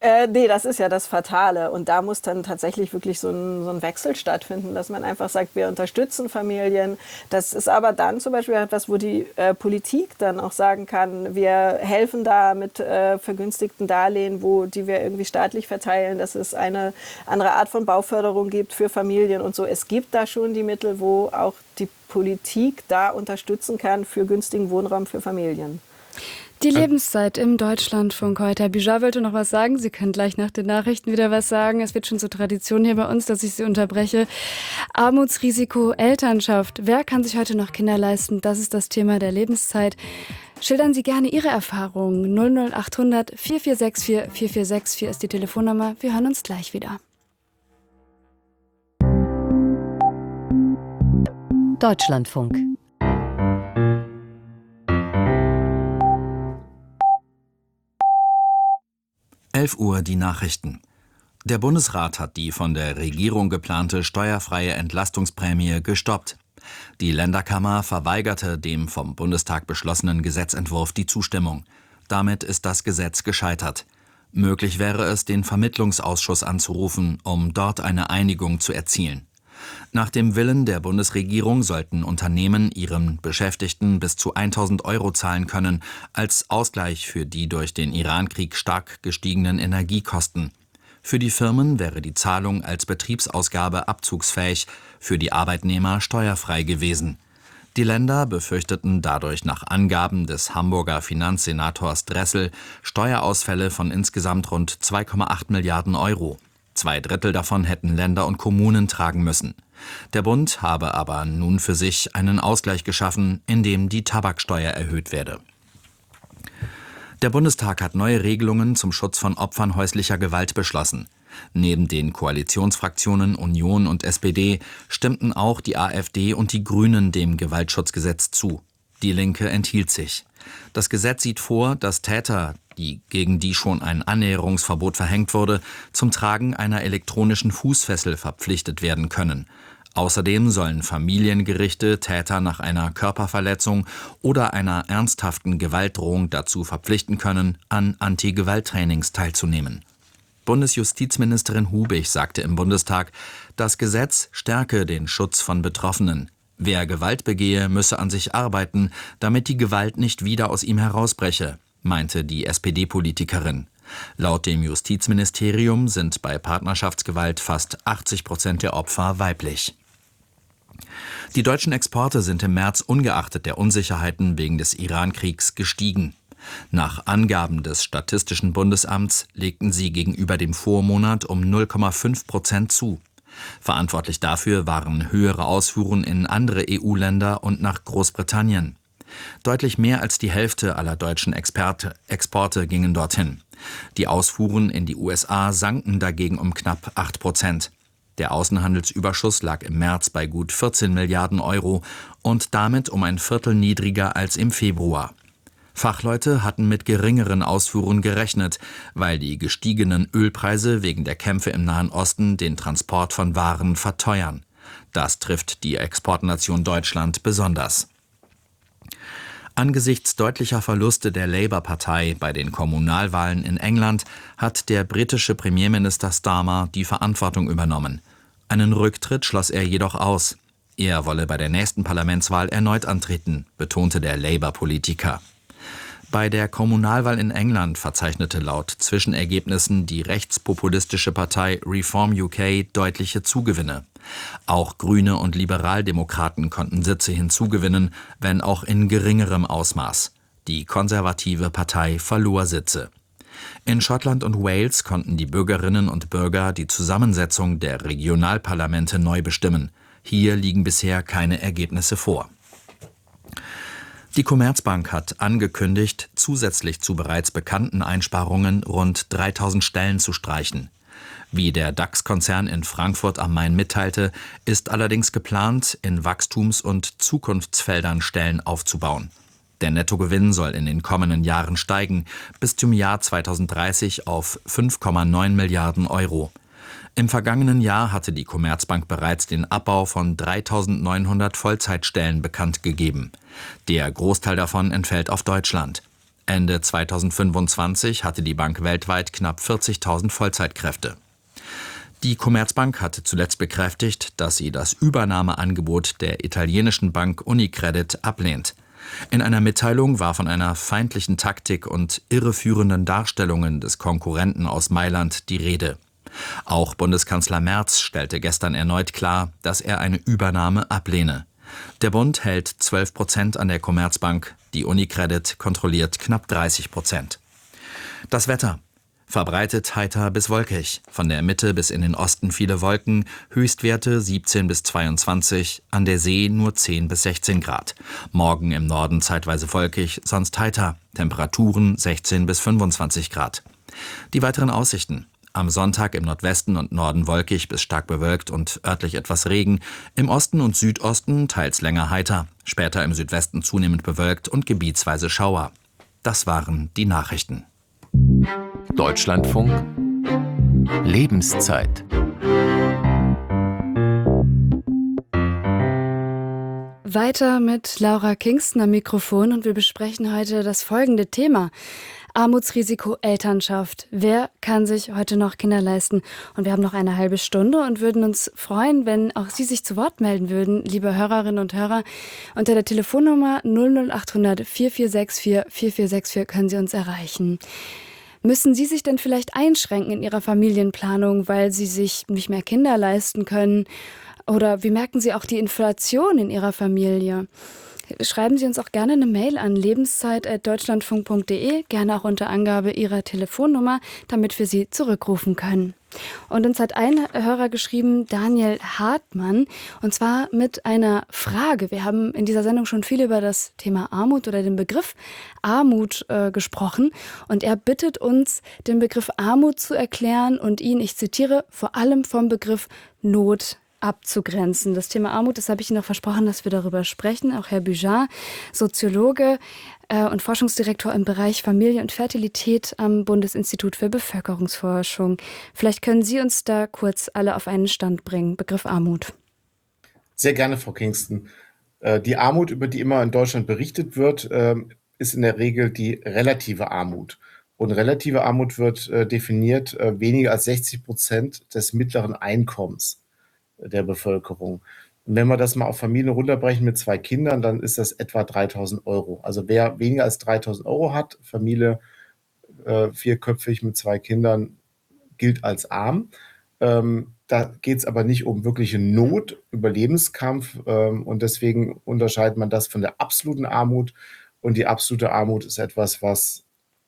Nee, das ist ja das Fatale. Und da muss dann tatsächlich wirklich so ein Wechsel stattfinden, dass man einfach sagt, wir unterstützen Familien. Das ist aber dann zum Beispiel etwas, wo die Politik dann auch sagen kann, wir helfen da mit vergünstigten Darlehen, die wir irgendwie staatlich verteilen, dass es eine andere Art von Bauförderung gibt für Familien und so. Es gibt da schon die Mittel, wo auch die Politik da unterstützen kann für günstigen Wohnraum für Familien. Die Lebenszeit im Deutschlandfunk heute. Herr Bijar wollte noch was sagen. Sie können gleich nach den Nachrichten wieder was sagen. Es wird schon zur Tradition hier bei uns, dass ich Sie unterbreche. Armutsrisiko, Elternschaft. Wer kann sich heute noch Kinder leisten? Das ist das Thema der Lebenszeit. Schildern Sie gerne Ihre Erfahrungen. 00800 4464 4464 ist die Telefonnummer. Wir hören uns gleich wieder. Deutschlandfunk. Uhr die Nachrichten. Der Bundesrat hat die von der Regierung geplante steuerfreie Entlastungsprämie gestoppt. Die Länderkammer verweigerte dem vom Bundestag beschlossenen Gesetzentwurf die Zustimmung. Damit ist das Gesetz gescheitert. Möglich wäre es, den Vermittlungsausschuss anzurufen, um dort eine Einigung zu erzielen. Nach dem Willen der Bundesregierung sollten Unternehmen ihren Beschäftigten bis zu 1.000 € zahlen können, als Ausgleich für die durch den Irankrieg stark gestiegenen Energiekosten. Für die Firmen wäre die Zahlung als Betriebsausgabe abzugsfähig, für die Arbeitnehmer steuerfrei gewesen. Die Länder befürchteten dadurch nach Angaben des Hamburger Finanzsenators Dressel Steuerausfälle von insgesamt rund 2,8 Milliarden €. 2/3 davon hätten Länder und Kommunen tragen müssen. Der Bund habe aber nun für sich einen Ausgleich geschaffen, indem die Tabaksteuer erhöht werde. Der Bundestag hat neue Regelungen zum Schutz von Opfern häuslicher Gewalt beschlossen. Neben den Koalitionsfraktionen Union und SPD stimmten auch die AfD und die Grünen dem Gewaltschutzgesetz zu. Die Linke enthielt sich. Das Gesetz sieht vor, dass Täter, gegen die schon ein Annäherungsverbot verhängt wurde, zum Tragen einer elektronischen Fußfessel verpflichtet werden können. Außerdem sollen Familiengerichte Täter nach einer Körperverletzung oder einer ernsthaften Gewaltdrohung dazu verpflichten können, an Anti-Gewalt-Trainings teilzunehmen. Bundesjustizministerin Hubig sagte im Bundestag, das Gesetz stärke den Schutz von Betroffenen. Wer Gewalt begehe, müsse an sich arbeiten, damit die Gewalt nicht wieder aus ihm herausbreche, meinte die SPD-Politikerin. Laut dem Justizministerium sind bei Partnerschaftsgewalt fast 80% der Opfer weiblich. Die deutschen Exporte sind im März ungeachtet der Unsicherheiten wegen des Irankriegs gestiegen. Nach Angaben des Statistischen Bundesamts legten sie gegenüber dem Vormonat um 0,5% zu. Verantwortlich dafür waren höhere Ausfuhren in andere EU-Länder und nach Großbritannien. Deutlich mehr als die Hälfte aller deutschen Exporte gingen dorthin. Die Ausfuhren in die USA sanken dagegen um knapp 8%. Der Außenhandelsüberschuss lag im März bei gut 14 Milliarden € und damit um ein Viertel niedriger als im Februar. Fachleute hatten mit geringeren Ausfuhren gerechnet, weil die gestiegenen Ölpreise wegen der Kämpfe im Nahen Osten den Transport von Waren verteuern. Das trifft die Exportnation Deutschland besonders. Angesichts deutlicher Verluste der Labour-Partei bei den Kommunalwahlen in England hat der britische Premierminister Starmer die Verantwortung übernommen. Einen Rücktritt schloss er jedoch aus. Er wolle bei der nächsten Parlamentswahl erneut antreten, betonte der Labour-Politiker. Bei der Kommunalwahl in England verzeichnete laut Zwischenergebnissen die rechtspopulistische Partei Reform UK deutliche Zugewinne. Auch Grüne und Liberaldemokraten konnten Sitze hinzugewinnen, wenn auch in geringerem Ausmaß. Die konservative Partei verlor Sitze. In Schottland und Wales konnten die Bürgerinnen und Bürger die Zusammensetzung der Regionalparlamente neu bestimmen. Hier liegen bisher keine Ergebnisse vor. Die Commerzbank hat angekündigt, zusätzlich zu bereits bekannten Einsparungen rund 3.000 Stellen zu streichen. Wie der DAX-Konzern in Frankfurt am Main mitteilte, ist allerdings geplant, in Wachstums- und Zukunftsfeldern Stellen aufzubauen. Der Nettogewinn soll in den kommenden Jahren steigen, bis zum Jahr 2030 auf 5,9 Milliarden €. Im vergangenen Jahr hatte die Commerzbank bereits den Abbau von 3.900 Vollzeitstellen bekannt gegeben. Der Großteil davon entfällt auf Deutschland. Ende 2025 hatte die Bank weltweit knapp 40.000 Vollzeitkräfte. Die Commerzbank hatte zuletzt bekräftigt, dass sie das Übernahmeangebot der italienischen Bank Unicredit ablehnt. In einer Mitteilung war von einer feindlichen Taktik und irreführenden Darstellungen des Konkurrenten aus Mailand die Rede. Auch Bundeskanzler Merz stellte gestern erneut klar, dass er eine Übernahme ablehne. Der Bund hält 12% an der Commerzbank, die Unicredit kontrolliert knapp 30%. Das Wetter. Verbreitet heiter bis wolkig, von der Mitte bis in den Osten viele Wolken, Höchstwerte 17 bis 22, an der See nur 10 bis 16 Grad. Morgen im Norden zeitweise wolkig, sonst heiter, Temperaturen 16 bis 25 Grad. Die weiteren Aussichten. Am Sonntag im Nordwesten und Norden wolkig bis stark bewölkt und örtlich etwas Regen, im Osten und Südosten teils länger heiter, später im Südwesten zunehmend bewölkt und gebietsweise Schauer. Das waren die Nachrichten. Deutschlandfunk Lebenszeit. Weiter mit Laura Kingston am Mikrofon und wir besprechen heute das folgende Thema. Armutsrisiko Elternschaft. Wer kann sich heute noch Kinder leisten? Und wir haben noch eine halbe Stunde und würden uns freuen, wenn auch Sie sich zu Wort melden würden, liebe Hörerinnen und Hörer. Unter der Telefonnummer 00800 4464 4464 können Sie uns erreichen. Müssen Sie sich denn vielleicht einschränken in Ihrer Familienplanung, weil Sie sich nicht mehr Kinder leisten können? Oder wie merken Sie auch die Inflation in Ihrer Familie? Schreiben Sie uns auch gerne eine Mail an lebenszeit@deutschlandfunk.de, gerne auch unter Angabe Ihrer Telefonnummer, damit wir Sie zurückrufen können. Und uns hat ein Hörer geschrieben, Daniel Hartmann, und zwar mit einer Frage. Wir haben in dieser Sendung schon viel über das Thema Armut oder den Begriff Armut gesprochen. Und er bittet uns, den Begriff Armut zu erklären und ihn, ich zitiere, vor allem vom Begriff Not abzugrenzen. Das Thema Armut, das habe ich Ihnen noch versprochen, dass wir darüber sprechen. Auch Herr Büjar, Soziologe und Forschungsdirektor im Bereich Familie und Fertilität am Bundesinstitut für Bevölkerungsforschung. Vielleicht können Sie uns da kurz alle auf einen Stand bringen. Begriff Armut. Sehr gerne, Frau Kingston. Die Armut, über die immer in Deutschland berichtet wird, ist in der Regel die relative Armut. Und relative Armut wird definiert weniger als 60% des mittleren Einkommens der Bevölkerung. Und wenn wir das mal auf Familien runterbrechen mit 2 Kindern, dann ist das etwa 3.000 Euro. Also wer weniger als 3.000 Euro hat, Familie vierköpfig mit 2 Kindern, gilt als arm. Da geht es aber nicht um wirkliche Not, Überlebenskampf, und deswegen unterscheidet man das von der absoluten Armut. Und die absolute Armut ist etwas, was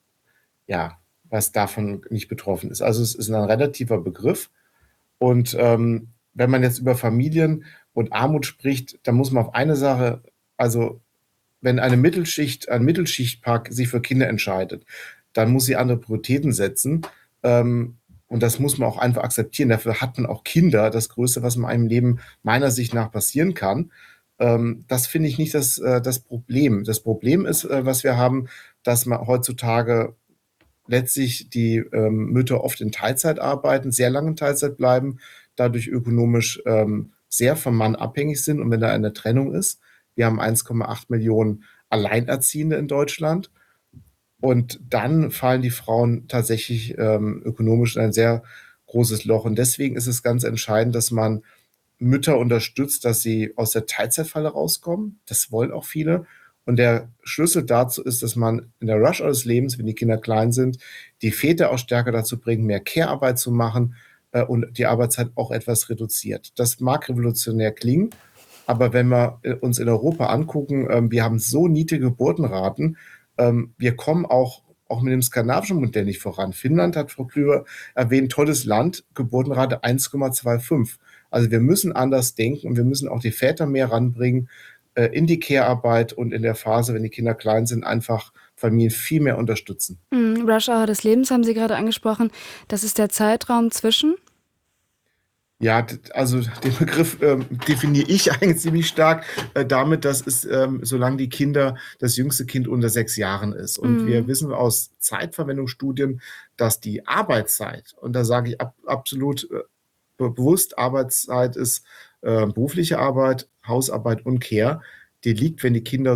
davon nicht betroffen ist. Also es ist ein relativer Begriff. Und wenn man jetzt über Familien und Armut spricht, dann muss man auf eine Sache, also wenn ein Mittelschichtpack sich für Kinder entscheidet, dann muss sie andere Prioritäten setzen. Und das muss man auch einfach akzeptieren. Dafür hat man auch Kinder, das Größte, was in einem Leben meiner Sicht nach passieren kann. Das finde ich nicht das Problem. Das Problem ist, was wir haben, dass man heutzutage letztlich die Mütter oft in Teilzeit arbeiten, sehr lange in Teilzeit bleiben, dadurch ökonomisch sehr vom Mann abhängig sind. Und wenn da eine Trennung ist, wir haben 1,8 Millionen Alleinerziehende in Deutschland, und dann fallen die Frauen tatsächlich ökonomisch in ein sehr großes Loch. Und deswegen ist es ganz entscheidend, dass man Mütter unterstützt, dass sie aus der Teilzeitfalle rauskommen. Das wollen auch viele. Und der Schlüssel dazu ist, dass man in der Rush des Lebens, wenn die Kinder klein sind, die Väter auch stärker dazu bringt, mehr Care-Arbeit zu machen und die Arbeitszeit auch etwas reduziert. Das mag revolutionär klingen, aber wenn wir uns in Europa angucken, wir haben so niedrige Geburtenraten, wir kommen auch mit dem skandinavischen Modell nicht voran. Finnland, hat Frau Klüver erwähnt, tolles Land, Geburtenrate 1,25. Also wir müssen anders denken und wir müssen auch die Väter mehr ranbringen in die Care-Arbeit und in der Phase, wenn die Kinder klein sind, einfach Familien viel mehr unterstützen. Rush Hour des Lebens haben Sie gerade angesprochen. Das ist der Zeitraum zwischen? Ja, also den Begriff definiere ich eigentlich ziemlich stark damit, dass es, solange das jüngste Kind unter 6 Jahren ist. Und wir wissen aus Zeitverwendungsstudien, dass die Arbeitszeit, und da sage ich absolut bewusst, Arbeitszeit ist berufliche Arbeit, Hausarbeit und Care, die liegt, wenn die Kinder so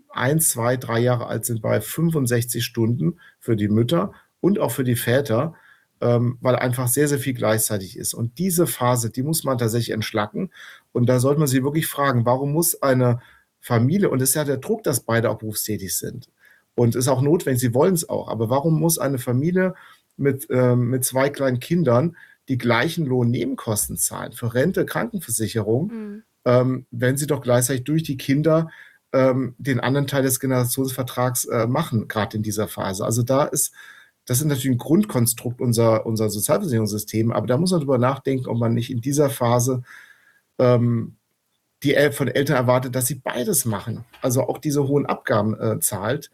1, 2, 3 Jahre alt sind, bei 65 Stunden für die Mütter und auch für die Väter, weil einfach sehr, sehr viel gleichzeitig ist. Und diese Phase, die muss man tatsächlich entschlacken. Und da sollte man sich wirklich fragen, warum muss eine Familie, und es ist ja der Druck, dass beide auch berufstätig sind. Und es ist auch notwendig, sie wollen es auch. Aber warum muss eine Familie mit 2 kleinen Kindern die gleichen Lohnnebenkosten zahlen für Rente, Krankenversicherung, wenn sie doch gleichzeitig durch die Kinder den anderen Teil des Generationsvertrags machen, gerade in dieser Phase. Also das ist natürlich ein Grundkonstrukt unser Sozialversicherungssystem, aber da muss man drüber nachdenken, ob man nicht in dieser Phase von Eltern erwartet, dass sie beides machen. Also auch diese hohen Abgaben zahlt,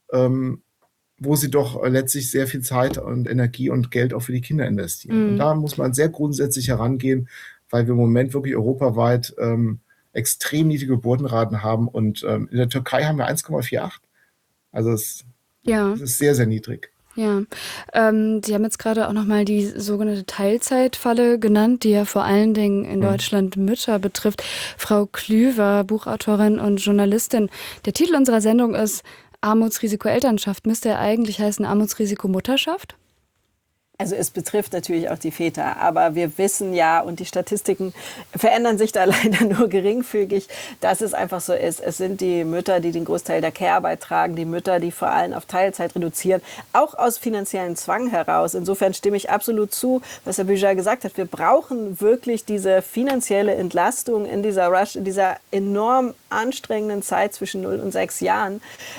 wo sie doch letztlich sehr viel Zeit und Energie und Geld auch für die Kinder investieren. Und da muss man sehr grundsätzlich herangehen, weil wir im Moment wirklich europaweit extrem niedrige Geburtenraten haben. Und in der Türkei haben wir 1,48. Also es ist sehr, sehr niedrig. Ja, Sie haben jetzt gerade auch nochmal die sogenannte Teilzeitfalle genannt, die ja vor allen Dingen in Deutschland Mütter betrifft. Frau Klüver, Buchautorin und Journalistin, der Titel unserer Sendung ist Armutsrisiko Elternschaft. Müsste er eigentlich heißen Armutsrisiko Mutterschaft? Also es betrifft natürlich auch die Väter, aber wir wissen ja, und die Statistiken verändern sich da leider nur geringfügig, dass es einfach so ist. Es sind die Mütter, die den Großteil der Care-Arbeit tragen, die Mütter, die vor allem auf Teilzeit reduzieren, auch aus finanziellen Zwang heraus. Insofern stimme ich absolut zu, was Herr Büjar gesagt hat. Wir brauchen wirklich diese finanzielle Entlastung in dieser enorm anstrengenden Zeit zwischen 0 und 6 Jahren,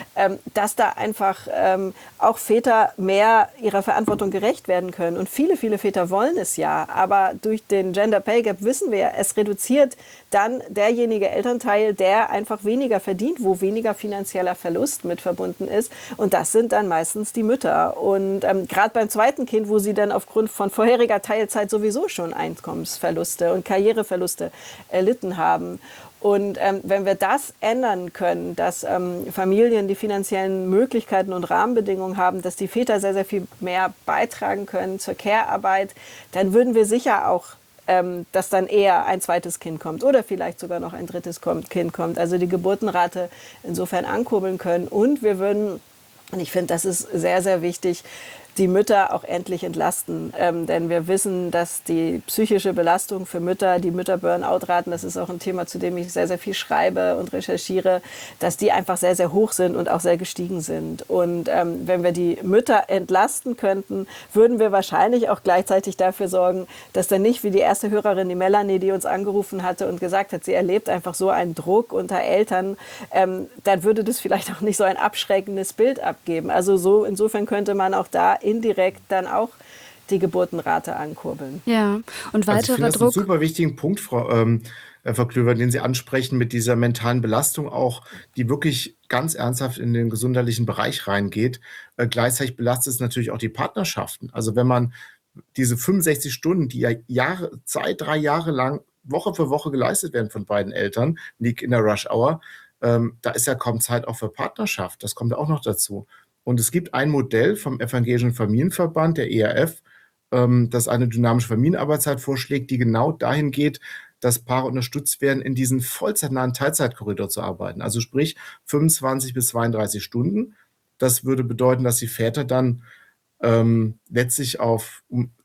dass da einfach auch Väter mehr ihrer Verantwortung gerecht werden können. Und viele, viele Väter wollen es ja. Aber durch den Gender Pay Gap wissen wir, es reduziert dann derjenige Elternteil, der einfach weniger verdient, wo weniger finanzieller Verlust mit verbunden ist. Und das sind dann meistens die Mütter. Und gerade beim zweiten Kind, wo sie dann aufgrund von vorheriger Teilzeit sowieso schon Einkommensverluste und Karriereverluste erlitten haben. Und wenn wir das ändern können, dass Familien die finanziellen Möglichkeiten und Rahmenbedingungen haben, dass die Väter sehr, sehr viel mehr beitragen können zur Care-Arbeit, dann würden wir sicher auch, dass dann eher ein zweites Kind kommt oder vielleicht sogar noch ein drittes Kind kommt. Also die Geburtenrate insofern ankurbeln können. Und wir würden, und ich finde, das ist sehr, sehr wichtig, die Mütter auch endlich entlasten. Denn wir wissen, dass die psychische Belastung für Mütter, die Mütter-Burnout-Raten, das ist auch ein Thema, zu dem ich sehr, sehr viel schreibe und recherchiere, dass die einfach sehr, sehr hoch sind und auch sehr gestiegen sind. Und wenn wir die Mütter entlasten könnten, würden wir wahrscheinlich auch gleichzeitig dafür sorgen, dass dann nicht wie die erste Hörerin, die Melanie, die uns angerufen hatte und gesagt hat, sie erlebt einfach so einen Druck unter Eltern, dann würde das vielleicht auch nicht so ein abschreckendes Bild abgeben. Also insofern könnte man auch da indirekt dann auch die Geburtenrate ankurbeln. Ja, und weiterer ich finde das Druck. einen super wichtigen Punkt, Frau Klüver, den Sie ansprechen mit dieser mentalen Belastung auch, die wirklich ganz ernsthaft in den gesundheitlichen Bereich reingeht. Gleichzeitig belastet es natürlich auch die Partnerschaften. Also wenn man diese 65 Stunden, die ja 3 Jahre lang Woche für Woche geleistet werden von beiden Eltern, liegt in der Rush Hour, da ist ja kaum Zeit auch für Partnerschaft. Das kommt auch noch dazu. Und es gibt ein Modell vom Evangelischen Familienverband, der ERF, das eine dynamische Familienarbeitszeit vorschlägt, die genau dahin geht, dass Paare unterstützt werden, in diesen vollzeitnahen Teilzeitkorridor zu arbeiten. Also sprich 25 bis 32 Stunden. Das würde bedeuten, dass die Väter dann letztlich auf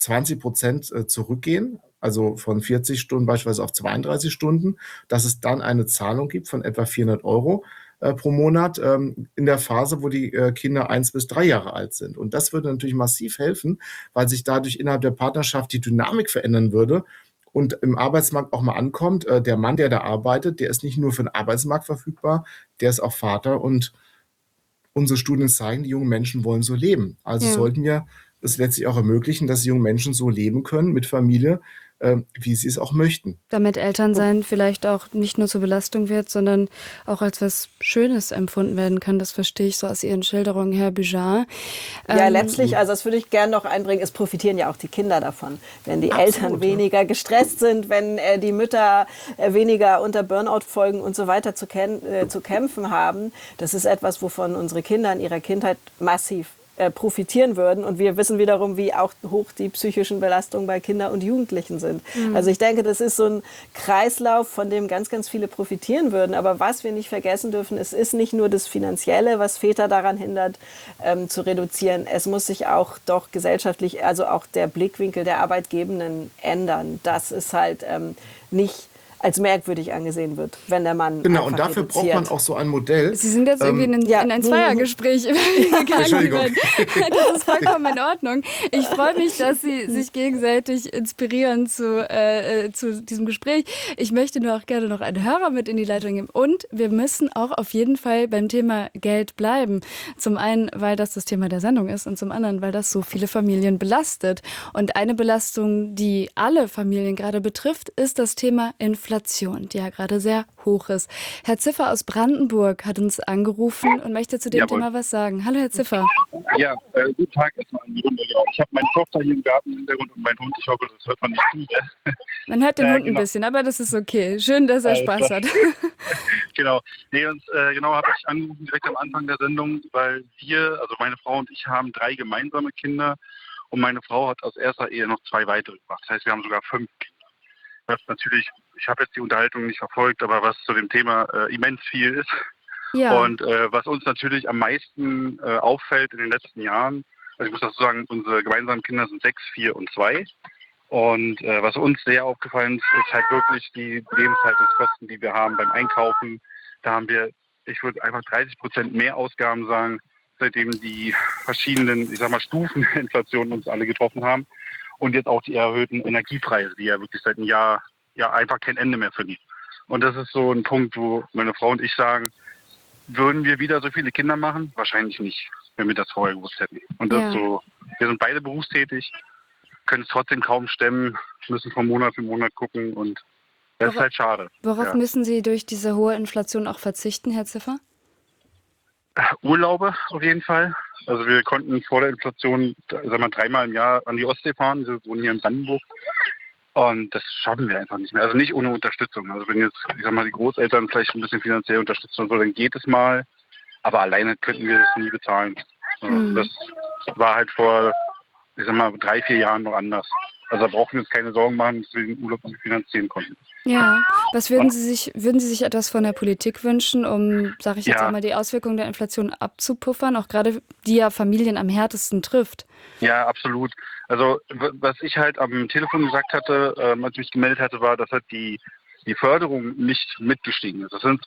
20% zurückgehen, also von 40 Stunden beispielsweise auf 32 Stunden, dass es dann eine Zahlung gibt von etwa 400 € pro Monat in der Phase, wo die Kinder 1 bis 3 Jahre alt sind. Und das würde natürlich massiv helfen, weil sich dadurch innerhalb der Partnerschaft die Dynamik verändern würde und im Arbeitsmarkt auch mal ankommt, der Mann, der da arbeitet, der ist nicht nur für den Arbeitsmarkt verfügbar, der ist auch Vater. Und unsere Studien zeigen, die jungen Menschen wollen so leben. Also sollten wir es letztlich auch ermöglichen, dass junge Menschen so leben können mit Familie, wie sie es auch möchten. Damit Elternsein vielleicht auch nicht nur zur Belastung wird, sondern auch als was Schönes empfunden werden kann. Das verstehe ich so aus Ihren Schilderungen, Herr Büjar. Ja, letztlich, also das würde ich gerne noch einbringen, es profitieren ja auch die Kinder davon. Wenn die Eltern weniger gestresst sind, wenn die Mütter weniger unter Burnout-Folgen und so weiter zu kämpfen haben. Das ist etwas, wovon unsere Kinder in ihrer Kindheit massiv profitieren würden. Und wir wissen wiederum, wie auch hoch die psychischen Belastungen bei Kindern und Jugendlichen sind. Also ich denke, das ist so ein Kreislauf, von dem ganz, ganz viele profitieren würden. Aber was wir nicht vergessen dürfen, es ist nicht nur das Finanzielle, was Väter daran hindert, zu reduzieren. Es muss sich auch doch gesellschaftlich, also auch der Blickwinkel der Arbeitgebenden ändern. Dass es halt nicht als merkwürdig angesehen wird, wenn der Mann Genau, und einfach dafür braucht reduziert. man auch so ein Modell. Sie sind jetzt irgendwie in ein Zweiergespräch gegangen. Entschuldigung. Das ist vollkommen in Ordnung. Ich freue mich, dass Sie sich gegenseitig inspirieren zu diesem Gespräch. Ich möchte nur auch gerne noch einen Hörer mit in die Leitung geben. Und wir müssen auch auf jeden Fall beim Thema Geld bleiben. Zum einen, weil das Thema der Sendung ist und zum anderen, weil das so viele Familien belastet. Und eine Belastung, die alle Familien gerade betrifft, ist das Thema Inflation, die ja gerade sehr hoch ist. Herr Ziffer aus Brandenburg hat uns angerufen und möchte zu dem Thema was sagen. Hallo, Herr Ziffer. Ja, guten Tag erstmal in die Runde. Genau. Ich habe meine Tochter hier im Garten im Hintergrund und meinen Hund. Ich hoffe, das hört man nicht zu. Man hört den Hund genau. ein bisschen, aber das ist okay. Schön, dass er Spaß hat. Genau. Nee, und genau habe ich angerufen direkt am Anfang der Sendung, weil wir, also meine Frau und ich, haben 3 gemeinsame Kinder und meine Frau hat aus erster Ehe noch 2 weitere gemacht. Das heißt, wir haben sogar 5 Kinder. Was natürlich, ich habe jetzt die Unterhaltung nicht verfolgt, aber was zu dem Thema immens viel ist. Ja. Und was uns natürlich am meisten auffällt in den letzten Jahren, also ich muss dazu sagen, unsere gemeinsamen Kinder sind 6, 4 und 2. Und was uns sehr aufgefallen ist halt wirklich die Lebenshaltungskosten, die wir haben beim Einkaufen. Da haben wir, ich würde einfach 30% mehr Ausgaben sagen, seitdem die verschiedenen, ich sag mal, Stufen der Inflation uns alle getroffen haben. Und jetzt auch die erhöhten Energiepreise, die ja wirklich seit einem Jahr ja einfach kein Ende mehr finden. Und das ist so ein Punkt, wo meine Frau und ich sagen, würden wir wieder so viele Kinder machen? Wahrscheinlich nicht, wenn wir das vorher gewusst hätten. Und das ist so, wir sind beide berufstätig, können es trotzdem kaum stemmen, müssen von Monat für Monat gucken und das ist halt schade. Worauf müssen Sie durch diese hohe Inflation auch verzichten, Herr Ziffer? Urlaube auf jeden Fall. Also wir konnten vor der Inflation, sagen wir, 3-mal im Jahr an die Ostsee fahren. Wir wohnen hier in Brandenburg. Und das schaffen wir einfach nicht mehr. Also nicht ohne Unterstützung. Also wenn jetzt, ich sag mal, die Großeltern vielleicht ein bisschen finanziell unterstützen und so, dann geht es mal. Aber alleine könnten wir das nie bezahlen. Das war halt vor, ich sag mal, 3-4 Jahren noch anders. Also da brauchen wir uns keine Sorgen machen, dass wir den Urlaub nicht finanzieren konnten. Ja, was würden Sie sich etwas von der Politik wünschen, um, sage ich jetzt einmal, die Auswirkungen der Inflation abzupuffern, auch gerade die ja Familien am härtesten trifft? Ja, absolut. Also was ich halt am Telefon gesagt hatte, als ich mich gemeldet hatte, war, dass halt die Förderung nicht mitgestiegen ist. Es sind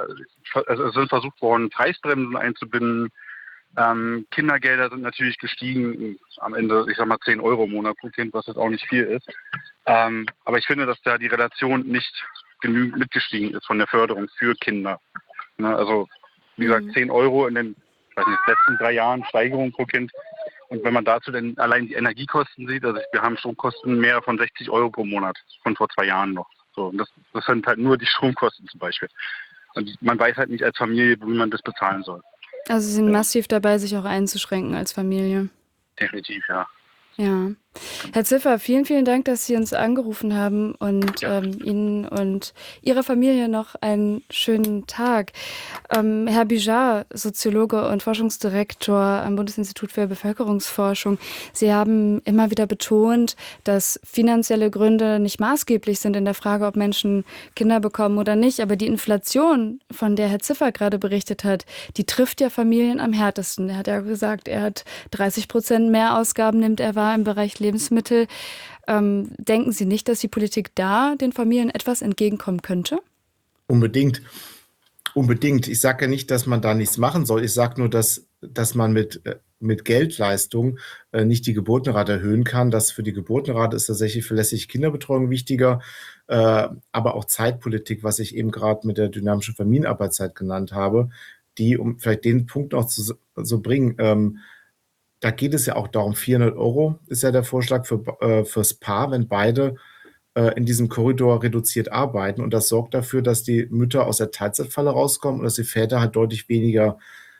versucht worden, Preisbremsen einzubinden. Kindergelder sind natürlich gestiegen, am Ende, ich sag mal, 10 Euro im Monat pro Kind, was jetzt auch nicht viel ist. Aber ich finde, dass da die Relation nicht genügend mitgestiegen ist von der Förderung für Kinder. Ne, also, wie gesagt, 10 Euro in den letzten 3 Jahren Steigerung pro Kind. Und wenn man dazu dann allein die Energiekosten sieht, also wir haben Stromkosten mehr von 60 Euro pro Monat, von vor 2 Jahren noch. So, und das sind halt nur die Stromkosten zum Beispiel. Und man weiß halt nicht als Familie, wie man das bezahlen soll. Also Sie sind massiv dabei, sich auch einzuschränken als Familie. Definitiv, ja. Ja. Herr Ziffer, vielen, vielen Dank, dass Sie uns angerufen haben und Ihnen und Ihrer Familie noch einen schönen Tag. Herr Bijar, Soziologe und Forschungsdirektor am Bundesinstitut für Bevölkerungsforschung, Sie haben immer wieder betont, dass finanzielle Gründe nicht maßgeblich sind in der Frage, ob Menschen Kinder bekommen oder nicht. Aber die Inflation, von der Herr Ziffer gerade berichtet hat, die trifft ja Familien am härtesten. Er hat ja gesagt, er hat 30% mehr Ausgaben, nimmt er wahr im Bereich Lebensmittel. Denken Sie nicht, dass die Politik da den Familien etwas entgegenkommen könnte? Unbedingt. Unbedingt. Ich sage ja nicht, dass man da nichts machen soll. Ich sage nur, dass man mit Geldleistung nicht die Geburtenrate erhöhen kann. Das für die Geburtenrate ist tatsächlich verlässliche Kinderbetreuung wichtiger, aber auch Zeitpolitik, was ich eben gerade mit der dynamischen Familienarbeitszeit genannt habe, die, um vielleicht den Punkt noch zu bringen, da geht es ja auch darum, 400 Euro ist ja der Vorschlag fürs Paar, wenn beide in diesem Korridor reduziert arbeiten. Und das sorgt dafür, dass die Mütter aus der Teilzeitfalle rauskommen und dass die Väter halt deutlich weniger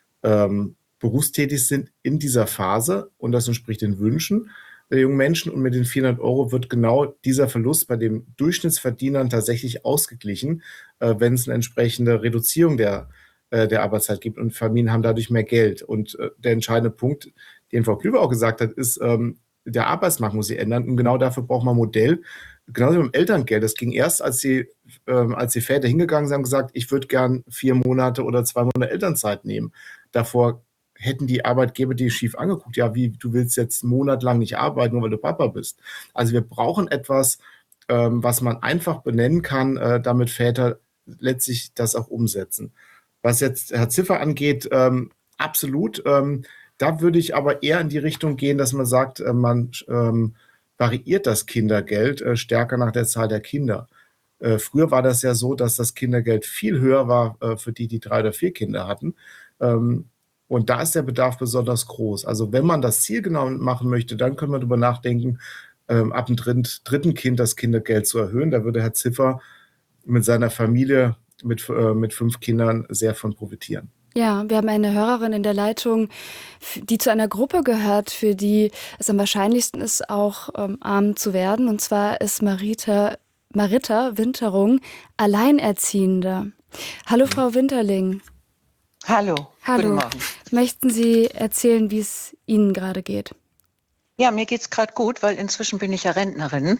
berufstätig sind in dieser Phase. Und das entspricht den Wünschen der jungen Menschen. Und mit den 400 Euro wird genau dieser Verlust bei den Durchschnittsverdienern tatsächlich ausgeglichen, wenn es eine entsprechende Reduzierung der Arbeitszeit gibt. Und Familien haben dadurch mehr Geld. Und der entscheidende Punkt, den Frau Klüver auch gesagt hat, ist, der Arbeitsmarkt muss sich ändern. Und genau dafür braucht man ein Modell. Genauso wie beim Elterngeld. Das ging erst, als die Väter hingegangen sind und gesagt, ich würde gern 4 Monate oder 2 Monate Elternzeit nehmen. Davor hätten die Arbeitgeber die schief angeguckt. Ja, wie, du willst jetzt einen Monat lang nicht arbeiten, nur weil du Papa bist. Also wir brauchen etwas, was man einfach benennen kann, damit Väter letztlich das auch umsetzen. Was jetzt Herr Ziffer angeht, absolut. Da würde ich aber eher in die Richtung gehen, dass man sagt, man variiert das Kindergeld stärker nach der Zahl der Kinder. Früher war das ja so, dass das Kindergeld viel höher war für die 3 oder 4 Kinder hatten. Und da ist der Bedarf besonders groß. Also wenn man das zielgenau machen möchte, dann können wir darüber nachdenken, ab dem dritten Kind das Kindergeld zu erhöhen. Da würde Herr Ziffer mit seiner Familie mit 5 Kindern sehr von profitieren. Ja, wir haben eine Hörerin in der Leitung, die zu einer Gruppe gehört, für die es am wahrscheinlichsten ist, auch arm zu werden. Und zwar ist Marita Winterung alleinerziehende. Hallo, Frau Winterling. Hallo. Hallo. Guten Morgen. Möchten Sie erzählen, wie es Ihnen gerade geht? Ja, mir geht's gerade gut, weil inzwischen bin ich ja Rentnerin.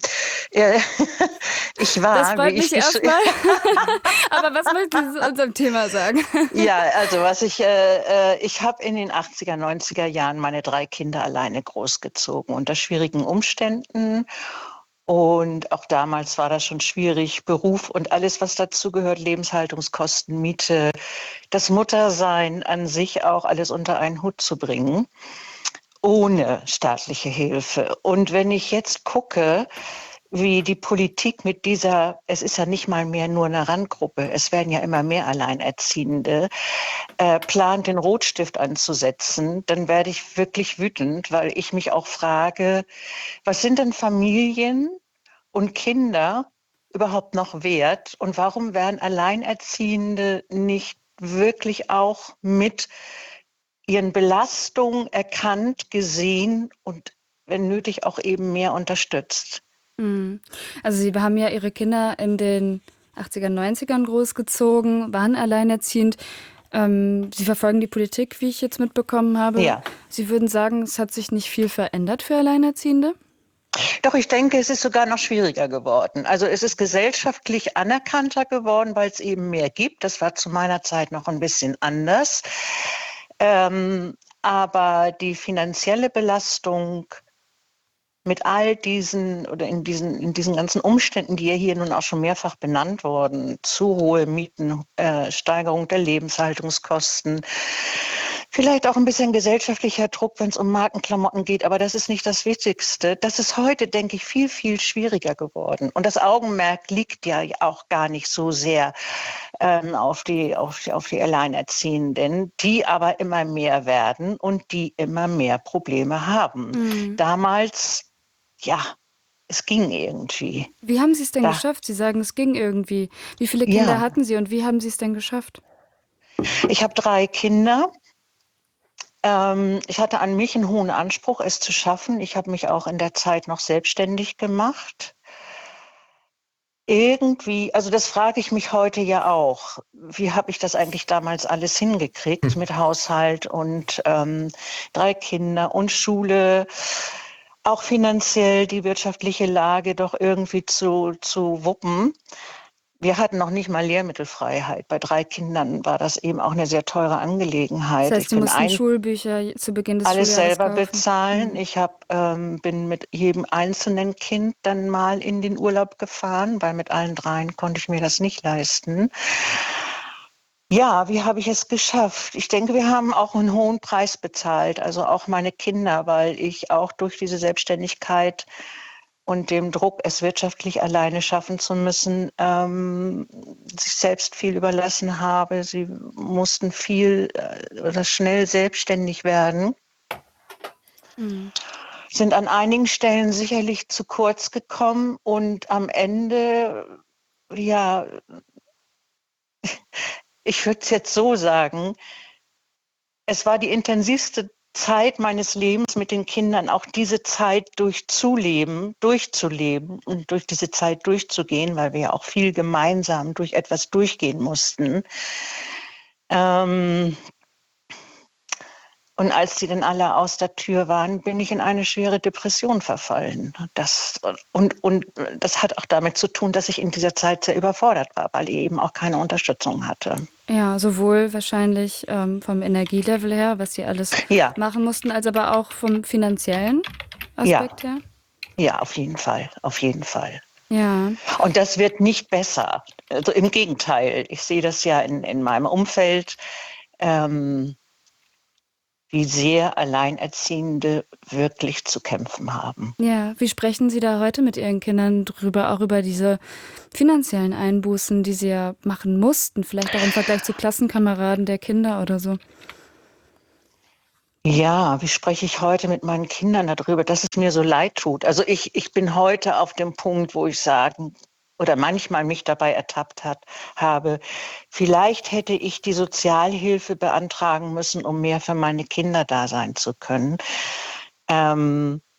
Ich war, das freut mich erstmal. Aber was möchten Sie zu unserem Thema sagen? Ja, also ich habe in den 80er, 90er Jahren meine 3 Kinder alleine großgezogen unter schwierigen Umständen. Und auch damals war das schon schwierig, Beruf und alles, was dazu gehört, Lebenshaltungskosten, Miete, das Muttersein an sich auch alles unter einen Hut zu bringen, ohne staatliche Hilfe. Und wenn ich jetzt gucke, wie die Politik mit dieser, es ist ja nicht mal mehr nur eine Randgruppe, es werden ja immer mehr Alleinerziehende, plant, den Rotstift anzusetzen, dann werde ich wirklich wütend, weil ich mich auch frage, was sind denn Familien und Kinder überhaupt noch wert und warum werden Alleinerziehende nicht wirklich auch mit ihren Belastungen erkannt, gesehen und wenn nötig auch eben mehr unterstützt? Also Sie haben ja Ihre Kinder in den 80er, 90ern großgezogen, waren alleinerziehend. Sie verfolgen die Politik, wie ich jetzt mitbekommen habe. Ja. Sie würden sagen, es hat sich nicht viel verändert für Alleinerziehende? Doch, ich denke, es ist sogar noch schwieriger geworden. Also es ist gesellschaftlich anerkannter geworden, weil es eben mehr gibt. Das war zu meiner Zeit noch ein bisschen anders. Aber die finanzielle Belastung mit all diesen oder in diesen ganzen Umständen, die ja hier nun auch schon mehrfach benannt wurden, zu hohe Mieten, Steigerung der Lebenshaltungskosten, vielleicht auch ein bisschen gesellschaftlicher Druck, wenn es um Markenklamotten geht, aber das ist nicht das Wichtigste. Das ist heute, denke ich, viel, viel schwieriger geworden. Und das Augenmerk liegt ja auch gar nicht so sehr auf die Alleinerziehenden, die aber immer mehr werden und die immer mehr Probleme haben. Damals, ja, es ging irgendwie. Wie haben Sie es denn geschafft? Sie sagen, es ging irgendwie. Wie viele Kinder hatten Sie und wie haben Sie es denn geschafft? Ich habe 3 Kinder. Ich hatte an mich einen hohen Anspruch, es zu schaffen. Ich habe mich auch in der Zeit noch selbstständig gemacht. Irgendwie, also das frage ich mich heute ja auch. Wie habe ich das eigentlich damals alles hingekriegt mit Haushalt und 3 Kinder und Schule? Auch finanziell die wirtschaftliche Lage doch irgendwie zu wuppen. Wir hatten noch nicht mal Lehrmittelfreiheit. Bei 3 Kindern war das eben auch eine sehr teure Angelegenheit. Das heißt, Sie mussten Schulbücher zu Beginn des alles Schuljahres selber kaufen. bezahlen. Ich bin mit jedem einzelnen Kind dann mal in den Urlaub gefahren, weil mit allen 3 konnte ich mir das nicht leisten. Ja, wie habe ich es geschafft? Ich denke, wir haben auch einen hohen Preis bezahlt, also auch meine Kinder, weil ich auch durch diese Selbstständigkeit und dem Druck, es wirtschaftlich alleine schaffen zu müssen, sich selbst viel überlassen habe. Sie mussten viel oder schnell selbstständig werden. Sind an einigen Stellen sicherlich zu kurz gekommen und am Ende, ja, ich würde es jetzt so sagen, es war die intensivste Zeit meines Lebens mit den Kindern, auch diese Zeit durchzuleben und durch diese Zeit durchzugehen, weil wir ja auch viel gemeinsam durch etwas durchgehen mussten. Und Und als die dann alle aus der Tür waren, bin ich in eine schwere Depression verfallen. Und das hat auch damit zu tun, dass ich in dieser Zeit sehr überfordert war, weil ich eben auch keine Unterstützung hatte. Ja, sowohl wahrscheinlich vom Energielevel her, was sie alles machen mussten, als aber auch vom finanziellen Aspekt her. Ja, auf jeden Fall, auf jeden Fall. Ja. Und das wird nicht besser. Also im Gegenteil, ich sehe das ja in meinem Umfeld, wie sehr Alleinerziehende wirklich zu kämpfen haben. Ja, wie sprechen Sie da heute mit Ihren Kindern drüber, auch über diese finanziellen Einbußen, die sie ja machen mussten, vielleicht auch im Vergleich zu Klassenkameraden der Kinder oder so? Ja, wie spreche ich heute mit meinen Kindern darüber, dass es mir so leid tut? Also ich bin heute auf dem Punkt, wo ich sagen oder manchmal mich dabei ertappt habe, vielleicht hätte ich die Sozialhilfe beantragen müssen, um mehr für meine Kinder da sein zu können.